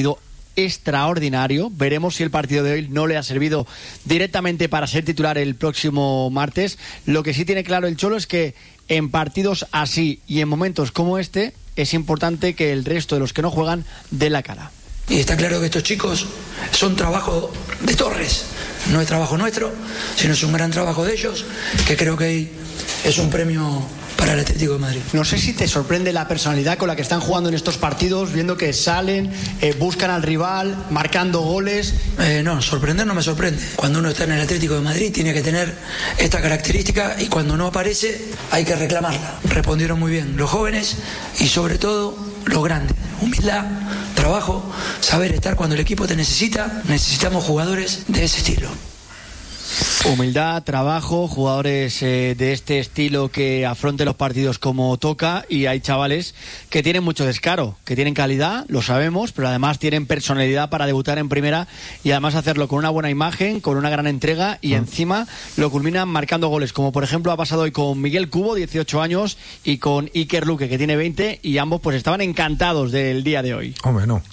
extraordinario. Veremos si el partido de hoy no le ha servido directamente para ser titular el próximo martes. Lo que sí tiene claro el Cholo es que en partidos así y en momentos como este es importante que el resto de los que no juegan den la cara. Y está claro que estos chicos son trabajo de Torres, no es trabajo nuestro, sino es un gran trabajo de ellos, que creo que es un premio para el Atlético de Madrid. No sé si te sorprende la personalidad con la que están jugando en estos partidos, viendo que salen, eh, buscan al rival, marcando goles. Eh, no, sorprender no me sorprende. Cuando uno está en el Atlético de Madrid tiene que tener esta característica y cuando no aparece hay que reclamarla. Respondieron muy bien los jóvenes y sobre todo los grandes. Humildad, trabajo, saber estar cuando el equipo te necesita. Necesitamos jugadores de ese estilo. Humildad, trabajo, jugadores eh, de este estilo que afronten los partidos como toca, y hay chavales que tienen mucho descaro, que tienen calidad, lo sabemos, pero además tienen personalidad para debutar en primera y además hacerlo con una buena imagen, con una gran entrega y mm. encima lo culminan marcando goles, como por ejemplo ha pasado hoy con Miguel Cubo, dieciocho años, y con Iker Luque, que tiene veinte, y ambos pues estaban encantados del día de hoy. Hombre, no.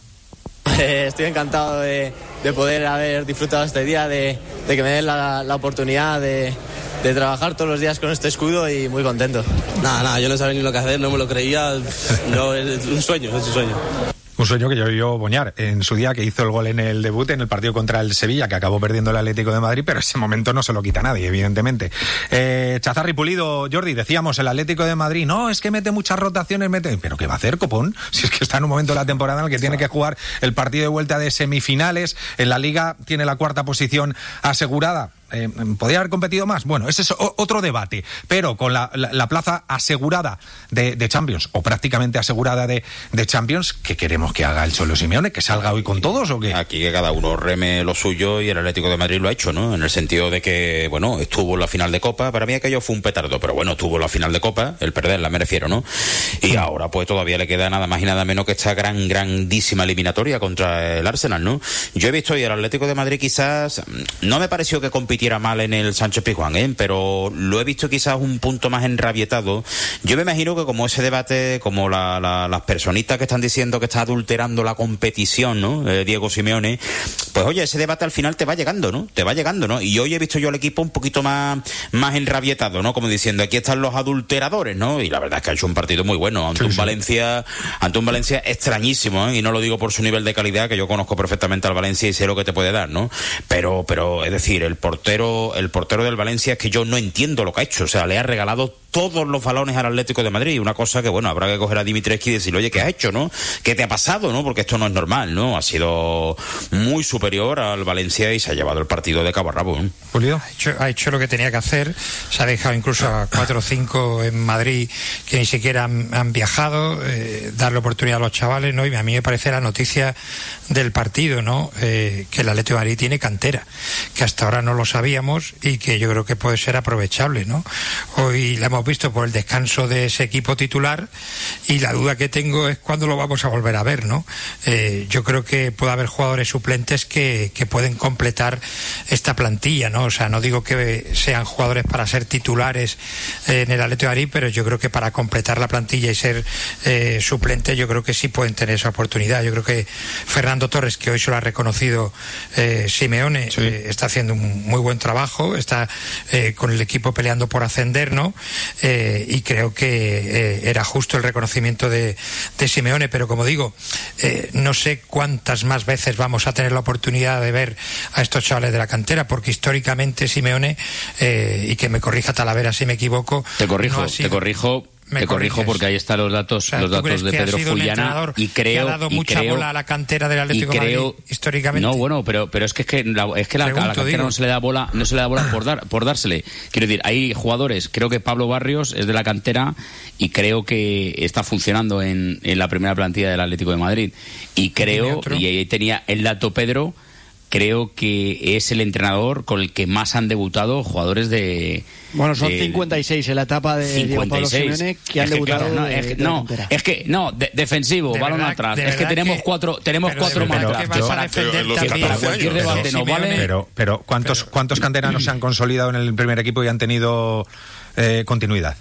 Estoy encantado de, de poder haber disfrutado este día, de, de que me den la, la oportunidad de, de trabajar todos los días con este escudo y muy contento. Nada, nada, yo no sabía ni lo que hacer, no me lo creía, no, es un sueño, es un sueño. Un sueño que yo vio Boñar en su día, que hizo el gol en el debut en el partido contra el Sevilla, que acabó perdiendo el Atlético de Madrid, pero ese momento no se lo quita nadie, evidentemente. Eh, Chazarri Pulido, Jordi, decíamos, el Atlético de Madrid, no, es que mete muchas rotaciones, mete... ¿Pero qué va a hacer, copón? Si es que está en un momento de la temporada en el que tiene que jugar el partido de vuelta de semifinales, en la Liga tiene la cuarta posición asegurada. Eh, ¿Podría haber competido más? Bueno, ese es o, otro debate, pero con la, la, la plaza asegurada de, de Champions, o prácticamente asegurada de, de Champions, ¿qué queremos que haga el Cholo Simeone? ¿Que salga hoy con todos o qué? Aquí que cada uno reme lo suyo, y el Atlético de Madrid lo ha hecho, ¿no? En el sentido de que, bueno, estuvo en la final de Copa, para mí aquello fue un petardo, pero bueno, estuvo en la final de Copa, el perderla me refiero, ¿no? Y ahora pues todavía le queda nada más y nada menos que esta gran, grandísima eliminatoria contra el Arsenal, ¿no? Yo he visto hoy el Atlético de Madrid, quizás, no me pareció que compitiera mal en el Sánchez Pizjuán, ¿eh? Pero lo he visto quizás un punto más enrabietado. Yo me imagino que como ese debate, como la, la, las personitas que están diciendo que está adulterando la competición, ¿no? Eh, Diego Simeone, pues oye, ese debate al final te va llegando, ¿no? Te va llegando, ¿no? Y hoy he visto yo al equipo un poquito más, más enrabietado, ¿no? Como diciendo, aquí están los adulteradores, ¿no? Y la verdad es que ha hecho un partido muy bueno ante sí, un sí. Valencia, ante un Valencia extrañísimo, ¿eh? Y no lo digo por su nivel de calidad, que yo conozco perfectamente al Valencia y sé lo que te puede dar, ¿no? Pero, pero es decir, el portero, el portero del Valencia, es que yo no entiendo lo que ha hecho, o sea, le ha regalado todos los balones al Atlético de Madrid, una cosa que, bueno, habrá que coger a Dimitrescu y decirle, oye, ¿qué has hecho, no? ¿Qué te ha pasado, no? Porque esto no es normal, ¿no? Ha sido muy superior al Valencia y se ha llevado el partido de cabo a rabo, ¿no? Julio. Ha hecho, ha hecho lo que tenía que hacer, se ha dejado incluso a cuatro o cinco en Madrid que ni siquiera han, han viajado, eh, darle oportunidad a los chavales, ¿no? Y a mí me parece la noticia del partido, ¿no? Eh, que el Atlético de Madrid tiene cantera, que hasta ahora no lo sabíamos y que yo creo que puede ser aprovechable, ¿no? Hoy la hemos visto por el descanso de ese equipo titular y la duda que tengo es cuándo lo vamos a volver a ver, ¿no? Eh, yo creo que puede haber jugadores suplentes que, que pueden completar esta plantilla, ¿no? O sea, no digo que sean jugadores para ser titulares eh, en el Atlético de Madrid, pero yo creo que para completar la plantilla y ser eh, suplente, yo creo que sí pueden tener esa oportunidad. Yo creo que Fernando Torres, que hoy se lo ha reconocido eh, Simeone, sí. eh, está haciendo un muy buen trabajo, está eh, con el equipo peleando por ascender, ¿no? Eh, y creo que eh, era justo el reconocimiento de, de Simeone, pero como digo, eh, no sé cuántas más veces vamos a tener la oportunidad de ver a estos chavales de la cantera, porque históricamente Simeone, eh, y que me corrija Talavera si me equivoco, te corrijo, no sido... te corrijo Me te corrijo corriges. Porque ahí están los datos, o sea, los datos de Pedro Fullana, y creo que ha dado y mucha creo, bola a la cantera del Atlético de Madrid históricamente. No, bueno, pero pero es que es que la, es que la, Pregunto, a la cantera digo. no se le da bola, no se le da bola por dar por dársele. Quiero decir, hay jugadores, creo que Pablo Barrios es de la cantera y creo que está funcionando en, en la primera plantilla del Atlético de Madrid, y creo, y ahí tenía el dato Pedro, creo que es el entrenador con el que más han debutado jugadores de... Bueno, son de, cincuenta y seis en la etapa de Diego Pablo Simeone que han es que, debutado claro, no, de, es que, de no, es que no, de, defensivo, de balón verdad, atrás. De es que tenemos que, cuatro tenemos cuatro más atrás. Para, para cualquier debate nos vale. Pero, pero ¿cuántos, pero, ¿cuántos canteranos se han consolidado en el primer equipo y han tenido eh, continuidad?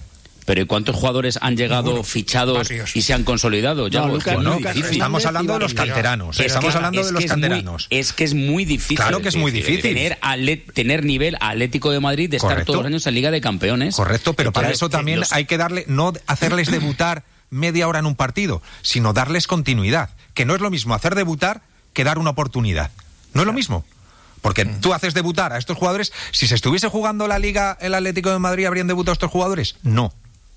Pero ¿cuántos jugadores han llegado bueno, fichados Barrios. y se han consolidado? Ya no, lo, Lucas, es no, muy difícil. Estamos hablando de los canteranos. Pero, estamos claro, hablando de los es canteranos. Muy, es que es muy difícil. Claro que es muy difícil. Tener, atlet, tener nivel Atlético de Madrid de Correcto. estar todos los años en Liga de Campeones. Correcto, pero Entonces, para eso también los... hay que darle, no hacerles debutar media hora en un partido, sino darles continuidad. Que no es lo mismo hacer debutar que dar una oportunidad. No es lo mismo. Porque mm. tú haces debutar a estos jugadores. Si se estuviese jugando la Liga, el Atlético de Madrid, ¿habrían debutado estos jugadores? No.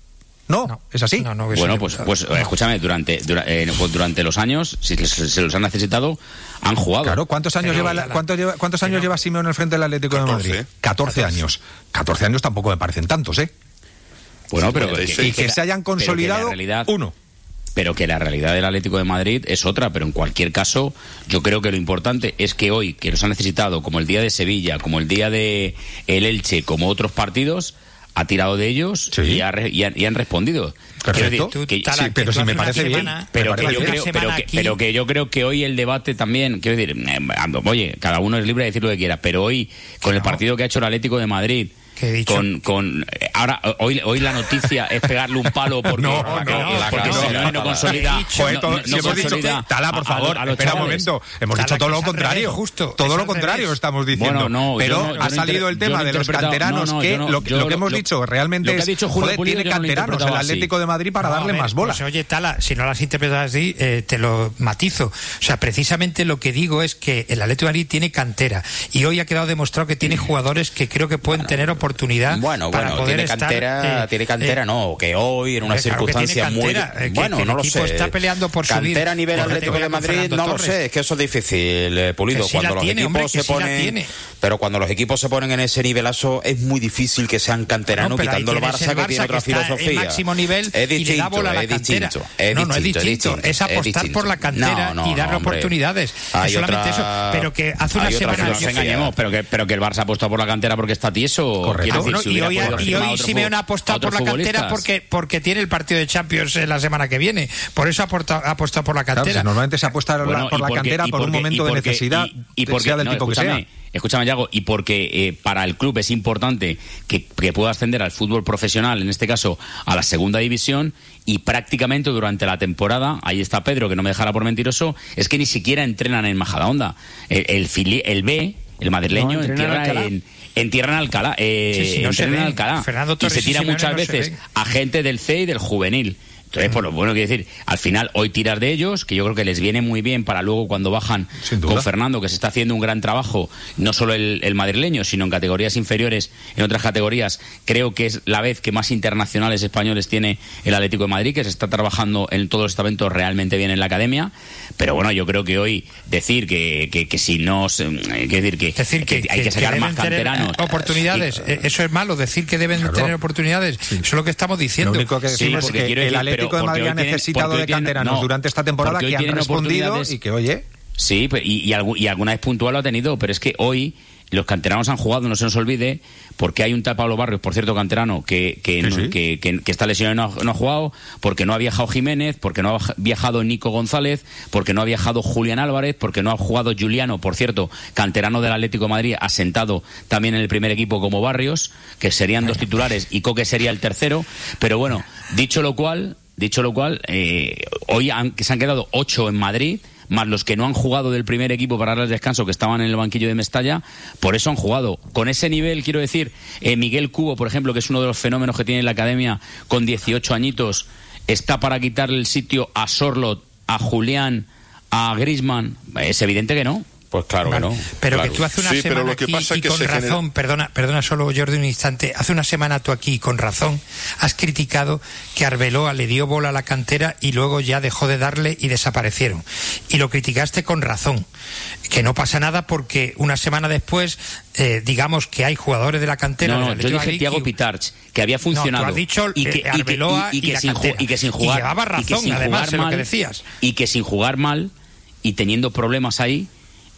No, no, es así. No, no, bueno, pues, pues no. escúchame, durante dura, eh, durante los años, si se, se los han necesitado, han jugado. Claro, ¿cuántos años lleva, la, ¿cuántos, lleva, cuántos años lleva Simeone al frente del Atlético catorce, de Madrid? catorce años. catorce años tampoco me parecen tantos, ¿eh? Bueno, pero que, que, y que, que se hayan consolidado realidad, uno. Pero que la realidad del Atlético de Madrid es otra, pero en cualquier caso, yo creo que lo importante es que hoy, que los han necesitado, como el día de Sevilla, como el día de el Elche, como otros partidos, ha tirado de ellos sí. y, ha, y, ha, y han respondido. Perfecto. Decir, que, sí, pero si me parece bien. Pero, que yo creo, pero, que, pero que yo creo que hoy el debate también, quiero decir, eh, oye, cada uno es libre de decir lo que quiera, pero hoy, con el partido que ha hecho el Atlético de Madrid, con con ahora hoy hoy la noticia es pegarle un palo porque no, no, no, porque no, Simeone no, no consolida Joder, todo, no, no, si hemos consolida dicho, Tala, por favor, a, a espera un momento, hemos Tala, dicho todo lo contrario, justo, todo lo contrario revés. Estamos diciendo, bueno, no, pero no, ha salido el tema de los canteranos que lo que hemos dicho realmente es, joder, tiene canteranos el Atlético de Madrid para darle más bola. Pues oye, Tala, si no lo has interpretado así, te lo matizo, o sea, precisamente lo que digo es que el Atlético de Madrid tiene cantera y hoy ha quedado demostrado que tiene jugadores que creo que pueden tener oportunidad. Bueno, para bueno, poder tiene cantera, estar, eh, tiene cantera, eh, no, que hoy en una claro circunstancia muy, eh, bueno, que, que no lo sé. Está peleando por cantera subir, a nivel Atlético de Madrid, no lo sé, es que eso es difícil, eh, Pulido, sí cuando los tiene, equipos hombre, se sí ponen, pero cuando los equipos se ponen en ese nivelazo es muy difícil que sean canteranos, no, quitando el Barça, el Barça que tiene otra que filosofía. En máximo nivel es distinto, y le da bola a la es cantera. distinto, es no, no es distinto, distinto, es, distinto, es apostar es por la cantera no, no, y darle no, oportunidades. Hay es solamente otra, eso, pero que hace una semana no nos engañemos, pero que pero que el Barça ha apostado por la cantera porque está tieso. Correcto. Y hoy Simeone ha apostado por la cantera porque porque tiene el partido de Champions la semana que viene. Por eso ha apostado por la cantera. Claro, normalmente se apuesta bueno, por la porque, cantera por un momento porque, de necesidad, y, y porque, sea del no, tipo que sea. Escúchame, Yago, y porque eh, para el club es importante que, que pueda ascender al fútbol profesional, en este caso a la segunda división, y prácticamente durante la temporada, ahí está Pedro, que no me dejará por mentiroso, es que ni siquiera entrenan en Majadahonda. El, el, fili, el B, el madrileño, no, entierra en... Entierran Alcalá, eh, sí, sí, no entierran en Alcalá y se tira muchas veces a gente del C y del juvenil. Entonces, por lo bueno, quiero decir, al final hoy tirar de ellos, que yo creo que les viene muy bien para luego cuando bajan con Fernando, que se está haciendo un gran trabajo, no solo el, el madrileño, sino en categorías inferiores, en otras categorías, creo que es la vez que más internacionales españoles tiene el Atlético de Madrid, que se está trabajando en todos los estamentos realmente bien en la academia, pero bueno, yo creo que hoy decir que, que, que si no, eh, que decir que, decir que, que hay que, que sacar que más canteranos. Oportunidades, y, eso es malo, decir que deben claro. tener oportunidades, sí. Eso es lo que estamos diciendo. Lo único que decimos sí, es que el Atlético de Madrid ha necesitado de canteranos no, durante esta temporada que han respondido y que, oye... Sí, y, y, y alguna vez puntual lo ha tenido, pero es que hoy los canteranos han jugado, no se nos olvide, porque hay un tal Pablo Barrios, por cierto, canterano, que, que, sí, sí. que, que, que está lesionado y no ha, no ha jugado, porque no ha viajado Jiménez, porque no ha viajado Nico González, porque no ha viajado Julián Álvarez, porque no ha jugado Juliano, por cierto, canterano del Atlético de Madrid, asentado también en el primer equipo como Barrios, que serían dos titulares y Coque sería el tercero, pero bueno, dicho lo cual... Dicho lo cual, eh, hoy han, que se han quedado ocho en Madrid, más los que no han jugado del primer equipo para darles descanso, que estaban en el banquillo de Mestalla, por eso han jugado. Con ese nivel, quiero decir, eh, Miguel Cubo, por ejemplo, que es uno de los fenómenos que tiene la academia, con dieciocho añitos, está para quitarle el sitio a Sorlot, a Julián, a Griezmann. Es evidente que no. Pues claro vale. que no. Pero claro. que tú hace una sí, semana pero lo que aquí pasa y que con se razón, genera... perdona, perdona solo Jordi un instante, hace una semana tú aquí con razón has criticado que Arbeloa le dio bola a la cantera y luego ya dejó de darle y desaparecieron. Y lo criticaste con razón, que no pasa nada porque una semana después eh, digamos que hay jugadores de la cantera. No, no, de yo dije Thiago y... Pitarch, que había funcionado. No, tú has dicho y que, Arbeloa y, y, y, y, y, que la sin, y que sin jugar. Y llevaba razón, y que sin además, jugar en mal, lo que decías. Y que sin jugar mal y teniendo problemas ahí,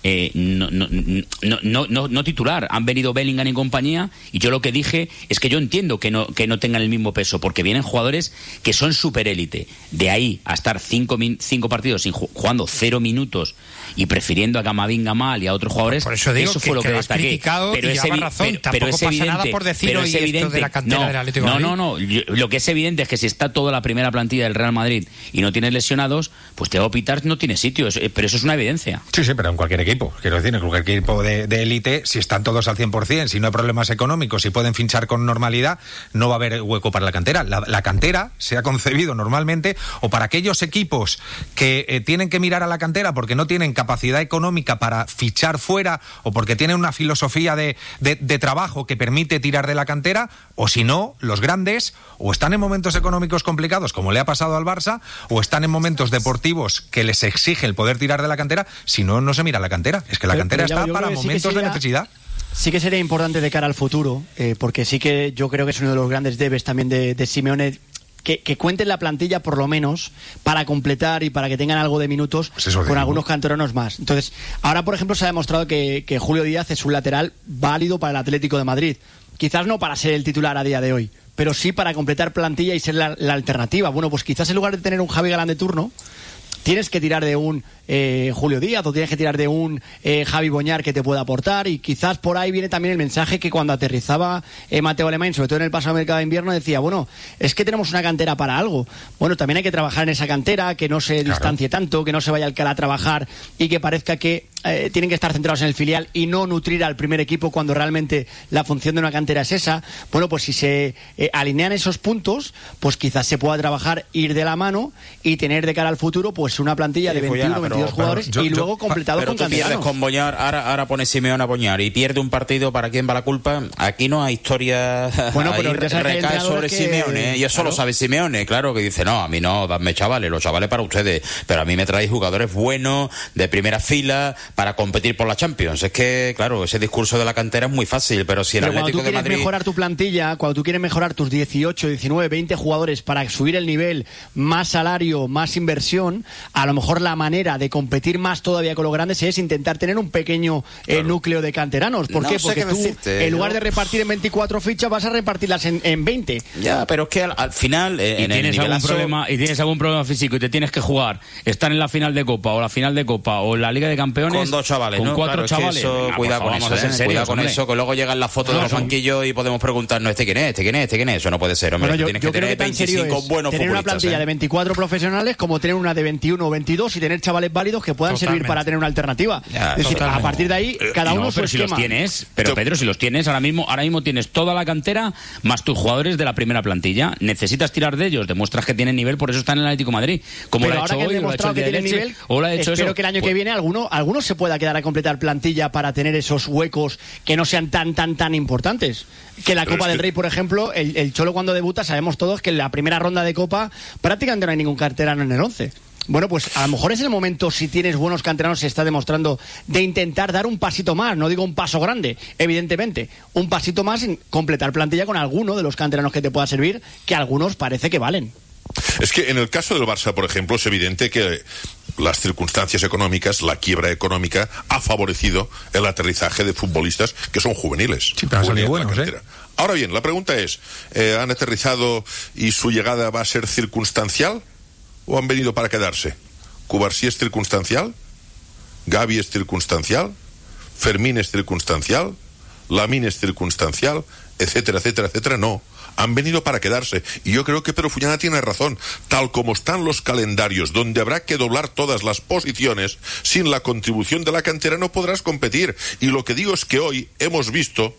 eh, no, no, no, no, no, no titular. Han venido Bellingham y compañía, y yo lo que dije es que yo entiendo que no, que no tengan el mismo peso, porque vienen jugadores que son superélite. De ahí a estar cinco, cinco partidos sin, jugando cero minutos y prefiriendo a Camavinga mal y a otros jugadores, por eso, digo eso que, fue lo que, que destaqué. Pero es evidente, razón, pero, pero es evidente, nada por decir hoy esto de la cantera no, del Atlético no, de Madrid. No, no, no. Lo que es evidente es que si está toda la primera plantilla del Real Madrid y no tienes lesionados, pues Thiago Pitars no tiene sitio, pero eso es una evidencia. Sí, sí, pero en cualquier equipo. Quiero decir, en cualquier equipo de élite, si están todos al cien por ciento, si no hay problemas económicos, si pueden fichar con normalidad, no va a haber hueco para la cantera. La, la cantera se ha concebido normalmente o para aquellos equipos que eh, tienen que mirar a la cantera porque no tienen capacidad económica para fichar fuera o porque tienen una filosofía de, de, de trabajo que permite tirar de la cantera, o si no, los grandes o están en momentos económicos complicados, como le ha pasado al Barça, o están en momentos deportivos que les exige el poder tirar de la cantera. Si no, no se mira la cantera. Es que la pero, cantera pero ya, está para momentos sí sería, de necesidad. Sí que sería importante de cara al futuro, eh, porque sí que yo creo que es uno de los grandes debes también de, de Simeone, que, que cuenten la plantilla por lo menos para completar y para que tengan algo de minutos pues con algunos canteranos más. Entonces, ahora por ejemplo se ha demostrado que, que Julio Díaz es un lateral válido para el Atlético de Madrid. Quizás no para ser el titular a día de hoy, pero sí para completar plantilla y ser la, la alternativa. Bueno, pues quizás en lugar de tener un Javi Galán de turno, tienes que tirar de un eh, Julio Díaz o tienes que tirar de un eh, Javi Boñar que te pueda aportar, y quizás por ahí viene también el mensaje que cuando aterrizaba eh, Mateo Alemán, sobre todo en el pasado mercado de invierno, decía, bueno, es que tenemos una cantera para algo. Bueno, también hay que trabajar en esa cantera, que no se claro. distancie tanto, que no se vaya Alcalá a trabajar y que parezca que eh, tienen que estar centrados en el filial y no nutrir al primer equipo cuando realmente la función de una cantera es esa. Bueno, pues si se eh, alinean esos puntos, pues quizás se pueda trabajar, ir de la mano y tener de cara al futuro pues una plantilla sí, de veintiuno, veintidós jugadores pero, yo, y luego yo, completado pero con tú canteranos. Pierdes con Boñar, ahora, ahora pone Simeone a Boñar y pierde un partido, ¿para quién va la culpa? Aquí no hay historia. Bueno, pero ya sabes recae sobre que... Simeone, y eso claro. lo sabe Simeone, claro, que dice, no, a mí no, dadme chavales, los chavales para ustedes, pero a mí me traéis jugadores buenos, de primera fila, para competir por la Champions. Es que, claro, ese discurso de la cantera es muy fácil, pero si el pero Atlético de Madrid... cuando tú quieres mejorar tu plantilla, cuando tú quieres mejorar tus dieciocho, diecinueve, veinte jugadores para subir el nivel, más salario, más inversión, a lo mejor la manera de competir más todavía con los grandes es intentar tener un pequeño eh, claro. núcleo de canteranos. ¿Por no qué? Porque tú, decirte, en lugar ¿no? de repartir en veinticuatro fichas, vas a repartirlas en, en veinte. Ya, pero es que al, al final... Eh, ¿Y, en tienes el algún nivelazo... problema, y tienes algún problema físico y te tienes que jugar, estar en la final de Copa o la final de Copa o la Liga de Campeones... Con dos chavales, con ¿no? cuatro claro, chavales. Es que eso, Venga, cuidado con vamos eso, a ser ¿eh? serios, Cuidado con hombre. eso, que luego llegan las fotos no, de los no. banquillos y podemos preguntarnos, ¿este quién es? ¿Este quién es? ¿Este quién es? Eso no puede ser, hombre. Bueno, yo, tienes yo que creo tener que tan serio veinticinco es buenos tener una plantilla ¿eh? de veinticuatro profesionales como tener una de veintiuno o veintidós y tener chavales válidos que puedan Totalmente. servir para tener una alternativa. Ya, es decir, totalmente. a partir de ahí, cada no, uno pero su si esquema. los tienes, pero Pedro, si los tienes, ahora mismo, ahora mismo tienes toda la cantera más tus jugadores de la primera plantilla. Necesitas tirar de ellos, demuestras que tienen nivel, por eso están en el Atlético de Madrid. Como pero lo ha hecho hoy, lo ha hecho el día de Leche, o lo ha hecho espero eso. que el año pues, que viene alguno, alguno se pueda quedar a completar plantilla para tener esos huecos que no sean tan, tan, tan importantes. Que la Copa del Rey, por ejemplo, el, el Cholo cuando debuta, sabemos todos que en la primera ronda de Copa prácticamente no hay ningún canterano en el once. Bueno, pues a lo mejor es el momento, si tienes buenos canteranos, se está demostrando, de intentar dar un pasito más. No digo un paso grande, evidentemente. Un pasito más en completar plantilla con alguno de los canteranos que te pueda servir, que algunos parece que valen. Es que en el caso del Barça, por ejemplo, es evidente que las circunstancias económicas, la quiebra económica, ha favorecido el aterrizaje de futbolistas que son juveniles. Sí, pero han salido buenos, ¿eh? Ahora bien, la pregunta es, eh, ¿han aterrizado y su llegada va a ser circunstancial o han venido para quedarse? ¿Cubarsí es circunstancial? ¿Gavi es circunstancial? ¿Fermín es circunstancial? ¿Lamine es circunstancial? Etcétera, etcétera, etcétera. No. Han venido para quedarse. Y yo creo que Pedro Fullana tiene razón. Tal como están los calendarios, donde habrá que doblar todas las posiciones, sin la contribución de la cantera no podrás competir. Y lo que digo es que hoy hemos visto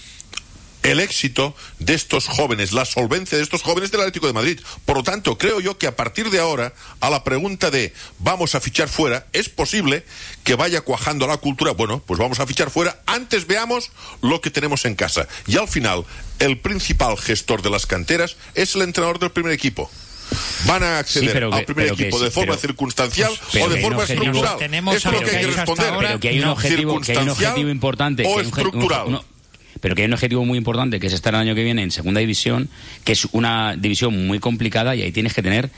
el éxito de estos jóvenes, la solvencia de estos jóvenes del Atlético de Madrid. Por lo tanto, creo yo que a partir de ahora, a la pregunta de vamos a fichar fuera, es posible que vaya cuajando la cultura. Bueno, pues vamos a fichar fuera, antes veamos lo que tenemos en casa. Y al final, el principal gestor de las canteras es el entrenador del primer equipo. ¿Van a acceder sí, que, al primer equipo que, de forma pero, circunstancial pero o de forma objetivo, estructural? Tenemos Esto es lo que hay que responder. Pero que hay un objetivo, que hay un objetivo importante. ¿O que hay un, estructural? un, un, pero que hay un objetivo muy importante, que es estar el año que viene en segunda división, que es una división muy complicada y ahí tienes que tener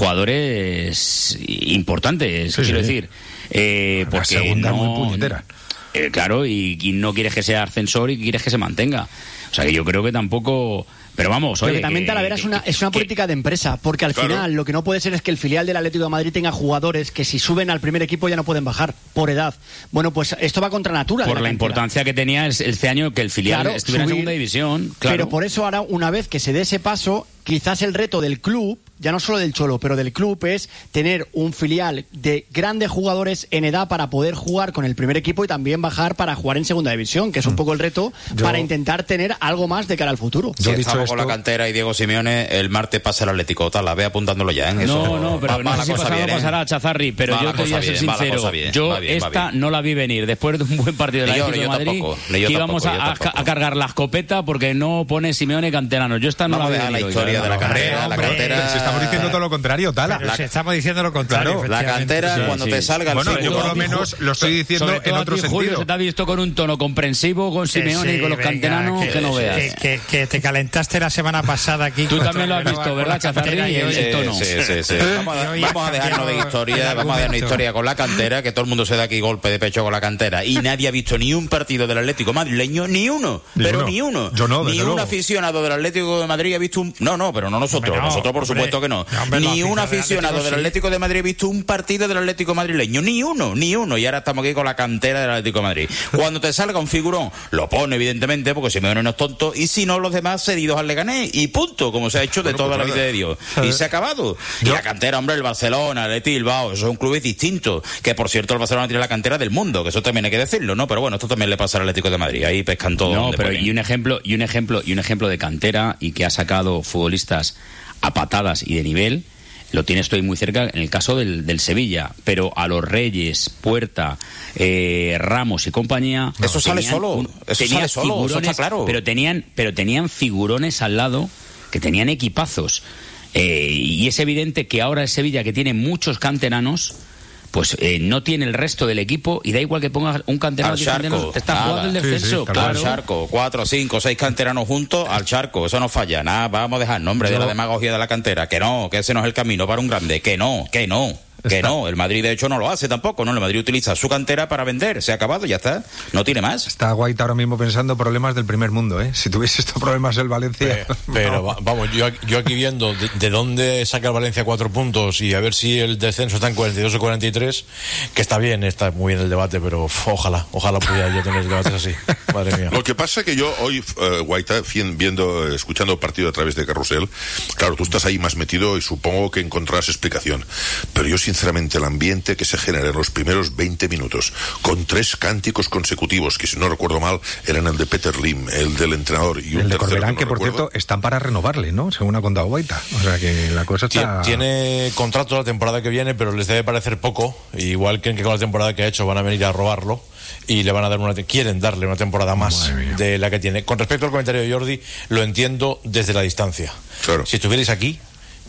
jugadores importantes, sí, quiero sí. decir. Eh, la porque segunda no, muy puñetera. Eh, claro, y, y no quieres que sea ascensor y quieres que se mantenga. O sea que yo creo que tampoco... Pero vamos, oye... Pero que también, que, Talavera, es una, es una política de empresa, porque al claro. final lo que no puede ser es que el filial del Atlético de Madrid tenga jugadores que si suben al primer equipo ya no pueden bajar, por edad. Bueno, pues esto va contra natura. Por la, la importancia que tenía este año que el filial claro, estuviera subir, en segunda división. Claro. Pero por eso ahora, una vez que se dé ese paso, quizás el reto del club, ya no solo del Cholo, pero del club, es tener un filial de grandes jugadores en edad para poder jugar con el primer equipo y también bajar para jugar en segunda división, que es un poco el reto yo, para intentar tener algo más de cara al futuro. Si estamos esto... con la cantera y Diego Simeone, el martes pasa el Atlético, tal, la ve apuntándolo ya, ¿eh? Eso, no, no, pero va, no va sé si pasará, bien, pasará, Chazarri, pero va yo te voy a ser bien, sincero, bien, yo bien, esta no la vi venir, después de un buen partido del Atlético de Madrid, que íbamos a, a cargar la escopeta porque no pone Simeone canteranos. Yo esta no Vamos la vi a la historia de la cantera, la cantera... Estamos diciendo todo lo contrario, Tala. La, estamos diciendo lo contrario. Claro, la cantera, sí, cuando sí. te salga el Bueno, figurón, yo por lo menos lo estoy diciendo en otro ti, sentido. Julio, se te ha visto con un tono comprensivo con Simeone sí, y con los venga, canteranos que, que no veas. Que, que, que te calentaste la semana pasada aquí. Tú también lo has visto, ¿verdad, Chazarri? Y el, el tono. Sí, sí, sí. Vamos, a, vamos a dejarnos de historia, vamos a dejar una historia con la cantera, que todo el mundo se da aquí golpe de pecho con la cantera. Y nadie ha visto ni un partido del Atlético madrileño, ni uno. Ni pero uno. ni uno. Yo no, ni un luego. aficionado del Atlético de Madrid ha visto un... No, no, pero no nosotros. No, nosotros, por hombre, supuesto que no. no hombre, ni no, un aficionado del Atlético sí. de Madrid ha visto un partido del Atlético madrileño. Ni uno, ni uno. Y ahora estamos aquí con la cantera del Atlético de Madrid. Cuando te salga un figurón, lo pone, evidentemente, porque Simeone no es tonto. Y si no, los demás cedidos al Leganés. Y punto, como se ha hecho de bueno, toda pues la vida de Dios. Y se ha acabado. Yo. Y la cantera, hombre, el Barcelona, el Atleti Bilbao, esos son clubes distintos. Que, por cierto, el Barcelona tiene la cantera del mundo. Que eso también hay que decirlo, ¿no? Pero bueno, esto también le pasa al Atlético de Madrid. Ahí pescan todo. No, pero y un ejemplo, y un ejemplo, y un ejemplo de cantera y que ha sacado futbolistas a patadas y de nivel. Lo tienes estoy muy cerca en el caso del, del Sevilla, pero a los Reyes, Puerta, eh, Ramos y compañía... Eso sale solo, un, eso sale solo, eso está claro. Pero tenían, pero tenían figurones al lado que tenían equipazos. Eh, y es evidente que ahora el Sevilla, que tiene muchos canteranos, pues eh, no tiene el resto del equipo y da igual que pongas un canterano que canterano, te está nada. jugando el defenso, sí, sí, claro. Al charco, cuatro, cinco, seis canteranos juntos al charco, eso no falla, nada, vamos a dejar nombre no. de la demagogia de la cantera, que no, que ese no es el camino para un grande, que no, que no. Que está. no, el Madrid de hecho no lo hace tampoco, ¿no? El Madrid utiliza su cantera para vender, se ha acabado, ya está, no tiene más. Está Guaita ahora mismo pensando problemas del primer mundo, ¿eh? Si tuviese estos problemas el Valencia... Pero, pero no. vamos, yo, yo aquí viendo de, de dónde saca el Valencia cuatro puntos y a ver si el descenso está en cuarenta y dos o cuarenta y tres, que está bien, está muy bien el debate, pero uf, ojalá, ojalá pudiera yo tener debates así, madre mía. Lo que pasa es que yo hoy, uh, Guaita, viendo, escuchando el partido a través de Carrusel, claro, tú estás ahí más metido y supongo que encontrarás explicación, pero yo sinceramente el ambiente que se genera en los primeros veinte minutos con tres cánticos consecutivos que si no recuerdo mal eran el de Peter Lim, el del entrenador y un el de tercero Corberán, que, que no por recuerdo. cierto están para renovarle, ¿no? Según ha contado Guaita, o sea que la cosa está... Tiene contrato la temporada que viene, pero les debe parecer poco, igual que con la temporada que ha hecho van a venir a robarlo y le van a dar una quieren darle una temporada más de la que tiene. Con respecto al comentario de Jordi, lo entiendo desde la distancia. Claro. Si estuvierais aquí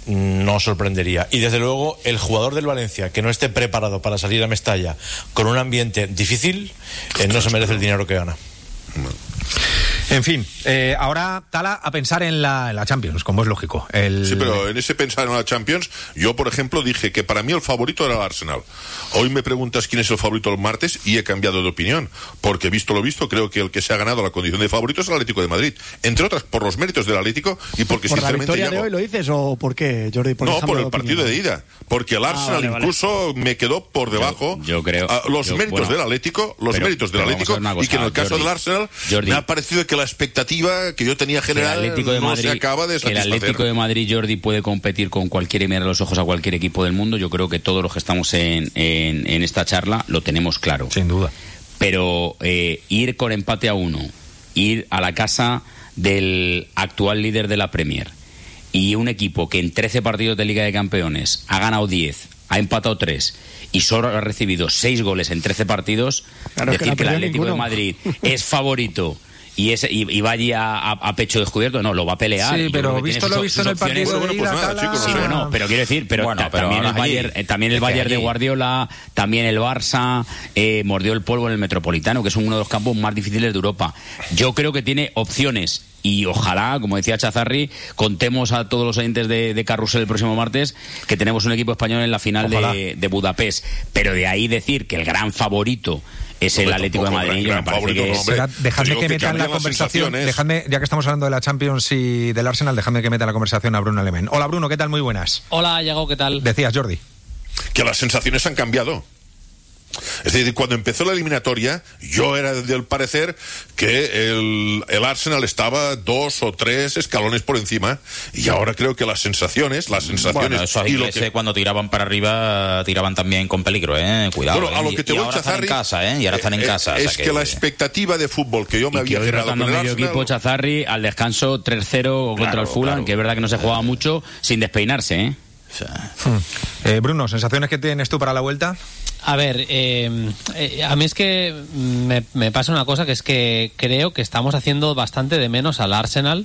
no sorprendería. Y desde luego el jugador del Valencia que no esté preparado para salir a Mestalla con un ambiente difícil eh, no se merece el dinero que gana. No. En fin, eh, ahora, Tala, a pensar en la, en la Champions, como es lógico. El... Sí, pero en ese pensar en la Champions, yo, por ejemplo, dije que para mí el favorito era el Arsenal. Hoy me preguntas quién es el favorito el martes y he cambiado de opinión, porque visto lo visto, creo que el que se ha ganado la condición de favorito es el Atlético de Madrid. Entre otras, por los méritos del Atlético y porque ¿Por sinceramente... ¿Por la victoria llamo... de hoy lo dices o por qué, Jordi? ¿Por no, por el partido de ida. Porque el Arsenal ah, vale, incluso vale. me quedó por debajo yo, yo creo, a, los yo, méritos bueno, del Atlético, los pero, méritos del Atlético, cosa, y que en el caso Jordi, del Arsenal Jordi, me ha parecido que la expectativa que yo tenía general el Atlético de no Madrid, se acaba de satisfacer. El Atlético de Madrid, Jordi, puede competir con cualquier y mirar a los ojos a cualquier equipo del mundo. Yo creo que todos los que estamos en, en, en esta charla lo tenemos claro. Sin duda. Pero eh, ir con empate a uno, ir a la casa del actual líder de la Premier y un equipo que en trece partidos de Liga de Campeones ha ganado diez, ha empatado tres y solo ha recibido seis goles en trece partidos, claro, decir que, que el Atlético ninguno. de Madrid es favorito y, ese, y, y va allí a, a, a pecho descubierto, no, lo va a pelear. Sí, pero visto lo visto en el partido de ida, pues nada, chicos, sí, bueno, pero quiero decir, pero, bueno, ta, pero también el Bayern, eh, también el Bayern de Guardiola, también el Barça eh, mordió el polvo en el Metropolitano, que es uno de los campos más difíciles de Europa. Yo creo que tiene opciones. Y ojalá, como decía Chazarri, contemos a todos los oyentes de, de Carrusel el próximo martes que tenemos un equipo español en la final de, de Budapest. Pero de ahí decir que el gran favorito es el Atlético de Madrid. Yo me parece que es... Dejadme que meta en la conversación, dejadme, ya que estamos hablando de la Champions y del Arsenal, dejadme que meta en la conversación a Bruno Alemán. Hola Bruno, ¿qué tal? Muy buenas. Hola Iago, ¿qué tal? Decías, Jordi. Que las sensaciones han cambiado. Es decir, cuando empezó la eliminatoria, yo era del parecer que el, el Arsenal estaba dos o tres escalones por encima, y ahora creo que las sensaciones, las sensaciones... Bueno, esos y ingleses lo que... cuando tiraban para arriba, tiraban también con peligro, ¿eh? Cuidado. Bueno, a lo ¿eh? que te y, voy y ahora Chazarri, están en casa, ¿eh? Y ahora están en eh, casa. Es o sea que... que la expectativa de fútbol que yo me y había que hoy generado rotando con el medio Arsenal... equipo Chazarri al descanso tres cero contra Claro, el Fulham, claro. que es verdad que no se jugaba mucho sin despeinarse, ¿eh? O sea... hmm. eh, Bruno, ¿sensaciones que tienes tú para la vuelta? A ver, eh, eh, a mí es que me, me pasa una cosa, que es que creo que estamos haciendo bastante de menos al Arsenal,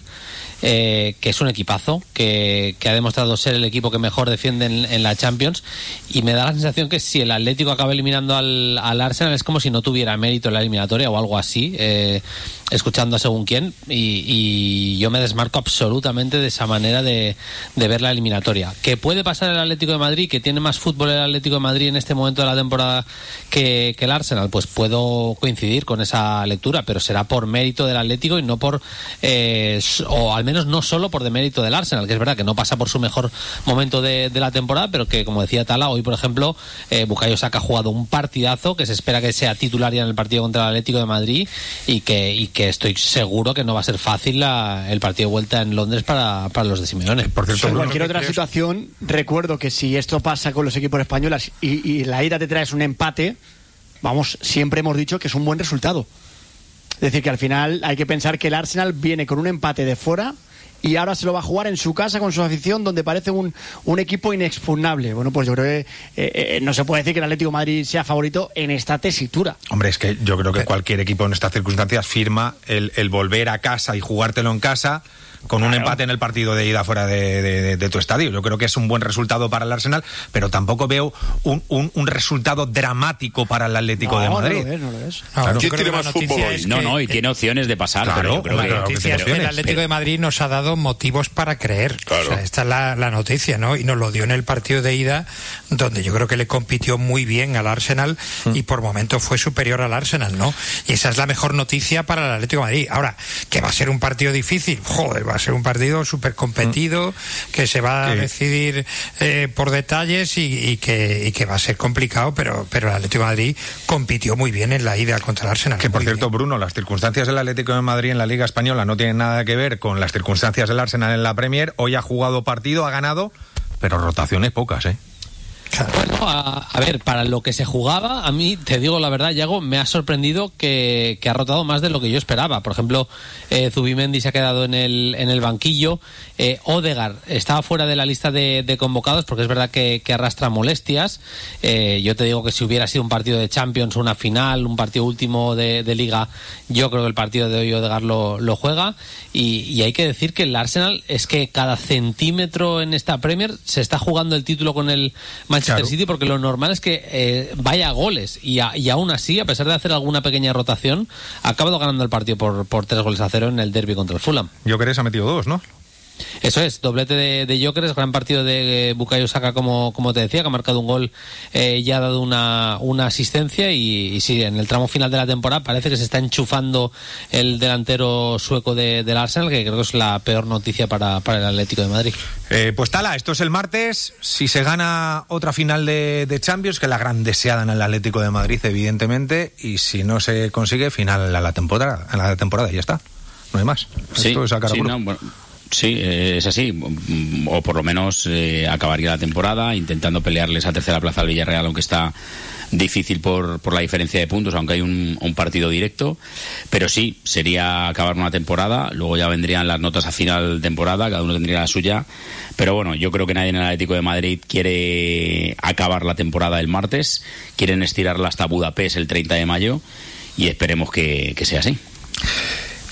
eh, que es un equipazo, que, que ha demostrado ser el equipo que mejor defiende en, en la Champions, y me da la sensación que si el Atlético acaba eliminando al, al Arsenal es como si no tuviera mérito en la eliminatoria o algo así, eh, escuchando a según quién, y, y yo me desmarco absolutamente de esa manera de, de ver la eliminatoria. ¿Que puede pasar el Atlético de Madrid, que tiene más fútbol el Atlético de Madrid en este momento de la temporada que, que el Arsenal? Pues puedo coincidir con esa lectura, pero será por mérito del Atlético y no por eh, o al menos no solo por demérito del Arsenal, que es verdad que no pasa por su mejor momento de, de la temporada, pero que, como decía Tala, hoy por ejemplo eh, Bukayo Saka ha jugado un partidazo que se espera que sea titular ya en el partido contra el Atlético de Madrid, y que, y que estoy seguro que no va a ser fácil la, el partido de vuelta en Londres para, para los de Simeone. Por cierto, en cualquier otra situación, recuerdo que si esto pasa con los equipos españoles y, y la ida te traes un empate, vamos, siempre hemos dicho que es un buen resultado. Es decir, que al final hay que pensar que el Arsenal viene con un empate de fuera y ahora se lo va a jugar en su casa con su afición, donde parece un, un equipo inexpugnable. Bueno, pues yo creo que eh, eh, no se puede decir que el Atlético de Madrid sea favorito en esta tesitura. Hombre, es que yo creo que cualquier equipo en estas circunstancias firma el, el volver a casa y jugártelo en casa con un claro. empate en el partido de ida fuera de, de, de, de tu estadio. Yo creo que es un buen resultado para el Arsenal, pero tampoco veo un, un, un resultado dramático para el Atlético no, de Madrid. No lo ves, no lo ves. Claro. ¿Quién tiene más fútbol hoy? No, no, y tiene opciones de pasar. Claro, pero yo creo la que, noticia es que el Atlético de Madrid nos ha dado motivos para creer. Claro. O sea, esta es la, la noticia, ¿no? Y nos lo dio en el partido de ida, donde yo creo que le compitió muy bien al Arsenal mm. y por momentos fue superior al Arsenal, ¿no? Y esa es la mejor noticia para el Atlético de Madrid. Ahora, que va a ser un partido difícil, joder, va a ser un partido súper competido, mm. que se va a decidir eh, por detalles y, y, que, y que va a ser complicado, pero, pero el Atlético de Madrid compitió muy bien en la ida contra el Arsenal. Que por muy cierto, bien. Bruno, las circunstancias del Atlético de Madrid en la Liga Española no tienen nada que ver con las circunstancias del Arsenal en la Premier. Hoy ha jugado partido, ha ganado, pero rotaciones pocas, ¿eh? Bueno, a, a ver, para lo que se jugaba, a mí, te digo la verdad, Yago, me ha sorprendido que, que ha rotado más de lo que yo esperaba. Por ejemplo, eh, Zubimendi se ha quedado en el, en el banquillo. Eh, Odegaard estaba fuera de la lista de, de convocados porque es verdad que, que arrastra molestias. Eh, yo te digo que si hubiera sido un partido de Champions, una final, un partido último de, de Liga, yo creo que el partido de hoy Odegaard lo, lo juega. Y, y hay que decir que el Arsenal es que cada centímetro en esta Premier se está jugando el título con el Manchester claro. City, porque lo normal es que eh, vaya a goles y, a, y aún así, a pesar de hacer alguna pequeña rotación, ha acabado ganando el partido por, por tres goles a cero en el derbi contra el Fulham. Gyökeres ha metido dos, ¿no? Eso es, doblete de, de Gyökeres, gran partido de eh, Bukayo Saka, como, como te decía, que ha marcado un gol eh, y ha dado una, una asistencia y, y sí, en el tramo final de la temporada parece que se está enchufando el delantero sueco de, del Arsenal, que creo que es la peor noticia para, para el Atlético de Madrid. Eh, pues Tala, esto es el martes, si se gana otra final de, de Champions, que es la gran deseada en el Atlético de Madrid, evidentemente, y si no se consigue, final a la temporada, a la temporada y ya está, no hay más. Sí, esto es a cara sí, no, bueno. Sí, eh, es así, o por lo menos eh, acabaría la temporada intentando pelearle esa tercera plaza al Villarreal, aunque está difícil por, por la diferencia de puntos, aunque hay un, un partido directo, pero sí, sería acabar una temporada, luego ya vendrían las notas a final de temporada, cada uno tendría la suya, pero bueno, yo creo que nadie en el Atlético de Madrid quiere acabar la temporada el martes, quieren estirarla hasta Budapest el treinta de mayo y esperemos que, que sea así.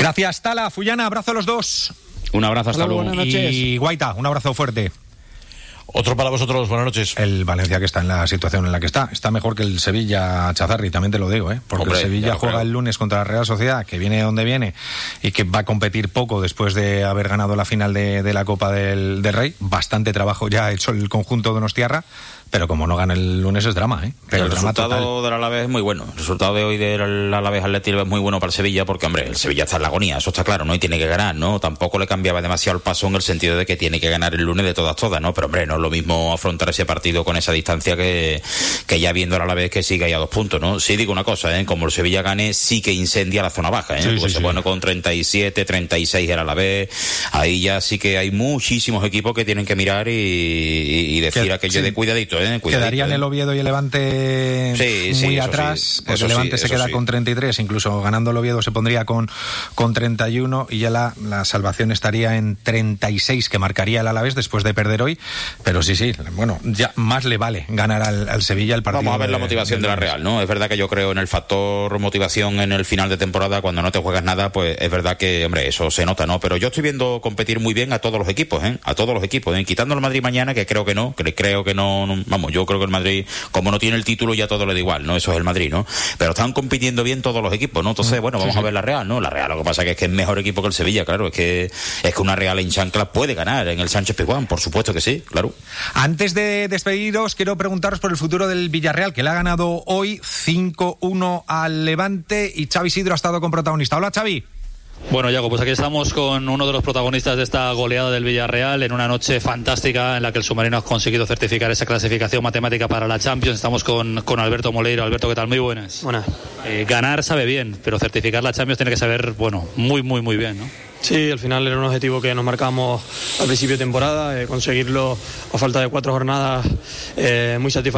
Gracias, Tala, Fullana, abrazo a los dos. Un abrazo, hasta luego. Buenas noches. Y Guaita, un abrazo fuerte. Otro para vosotros, buenas noches. El Valencia, que está en la situación en la que está, está mejor que el Sevilla, Chazarri, también te lo digo, ¿eh? Porque Hombre, el Sevilla juega creo. el lunes contra la Real Sociedad, que viene donde viene y que va a competir poco después de haber ganado la final de, de la Copa del, del Rey. Bastante trabajo ya ha hecho el conjunto donostiarra, pero como no gana el lunes es drama, ¿eh? Pero el drama resultado total. del Alavés es muy bueno. El resultado de hoy del Alavés Atlético es muy bueno para el Sevilla, porque, hombre, el Sevilla está en la agonía, eso está claro, ¿no? Y tiene que ganar, ¿no? Tampoco le cambiaba demasiado el paso en el sentido de que tiene que ganar el lunes de todas, todas, ¿no? Pero, hombre, no es lo mismo afrontar ese partido con esa distancia que, que ya viendo a la vez que sigue ahí a dos puntos, ¿no? Sí digo una cosa, ¿eh? Como el Sevilla gane, sí que incendia la zona baja, ¿eh? Sí, Porque sí, se sí. pone con treinta y siete, treinta y seis era la vez. Ahí ya sí que hay muchísimos equipos que tienen que mirar y, y, y decir que, aquello sí. de cuidadito, ¿eh? Cuidadito, Quedarían ¿eh? el Oviedo y el Levante sí, muy sí, atrás, sí. porque Eso el Levante sí, se queda sí. con treinta y tres, incluso ganando el Oviedo se pondría con, con treinta y uno y ya la, la salvación estaría en treinta y seis, que marcaría el Alavés después de perder hoy. Pero sí, sí, bueno, ya más le vale ganar al, al Sevilla el partido. Vamos a ver de, la motivación de, de la Real, ¿no? Es verdad que yo creo en el factor motivación en el final de temporada, cuando no te juegas nada, pues es verdad que, hombre, eso se nota, ¿no? Pero yo estoy viendo competir muy bien a todos los equipos, ¿eh? A todos los equipos, ¿eh? Quitando el Madrid mañana, que creo que no, que creo que no, no, vamos, yo creo que el Madrid, como no tiene el título, ya todo le da igual, ¿no? Eso es el Madrid, ¿no? Pero están compitiendo bien todos los equipos, ¿no? Entonces, bueno, vamos sí, sí. a ver la Real, ¿no? La Real, lo que pasa es que es que es mejor equipo que el Sevilla, claro, es que es que una Real en chancla puede ganar en el Sánchez Pizjuán, por supuesto que sí, claro. Antes de despediros, quiero preguntaros por el futuro del Villarreal, que le ha ganado hoy cinco uno al Levante, y Xavi Sidro ha estado con protagonista. Hola, Xavi. Bueno, Yago, pues aquí estamos con uno de los protagonistas de esta goleada del Villarreal en una noche fantástica en la que el submarino ha conseguido certificar esa clasificación matemática para la Champions. Estamos con, con Alberto Moleiro. Alberto, ¿qué tal? Muy buenas. Buenas. Eh, ganar sabe bien, pero certificar la Champions tiene que saber, bueno, muy, muy, muy bien, ¿no? Sí, al final era un objetivo que nos marcamos al principio de temporada, eh, conseguirlo a falta de cuatro jornadas, eh, muy satisfactorio.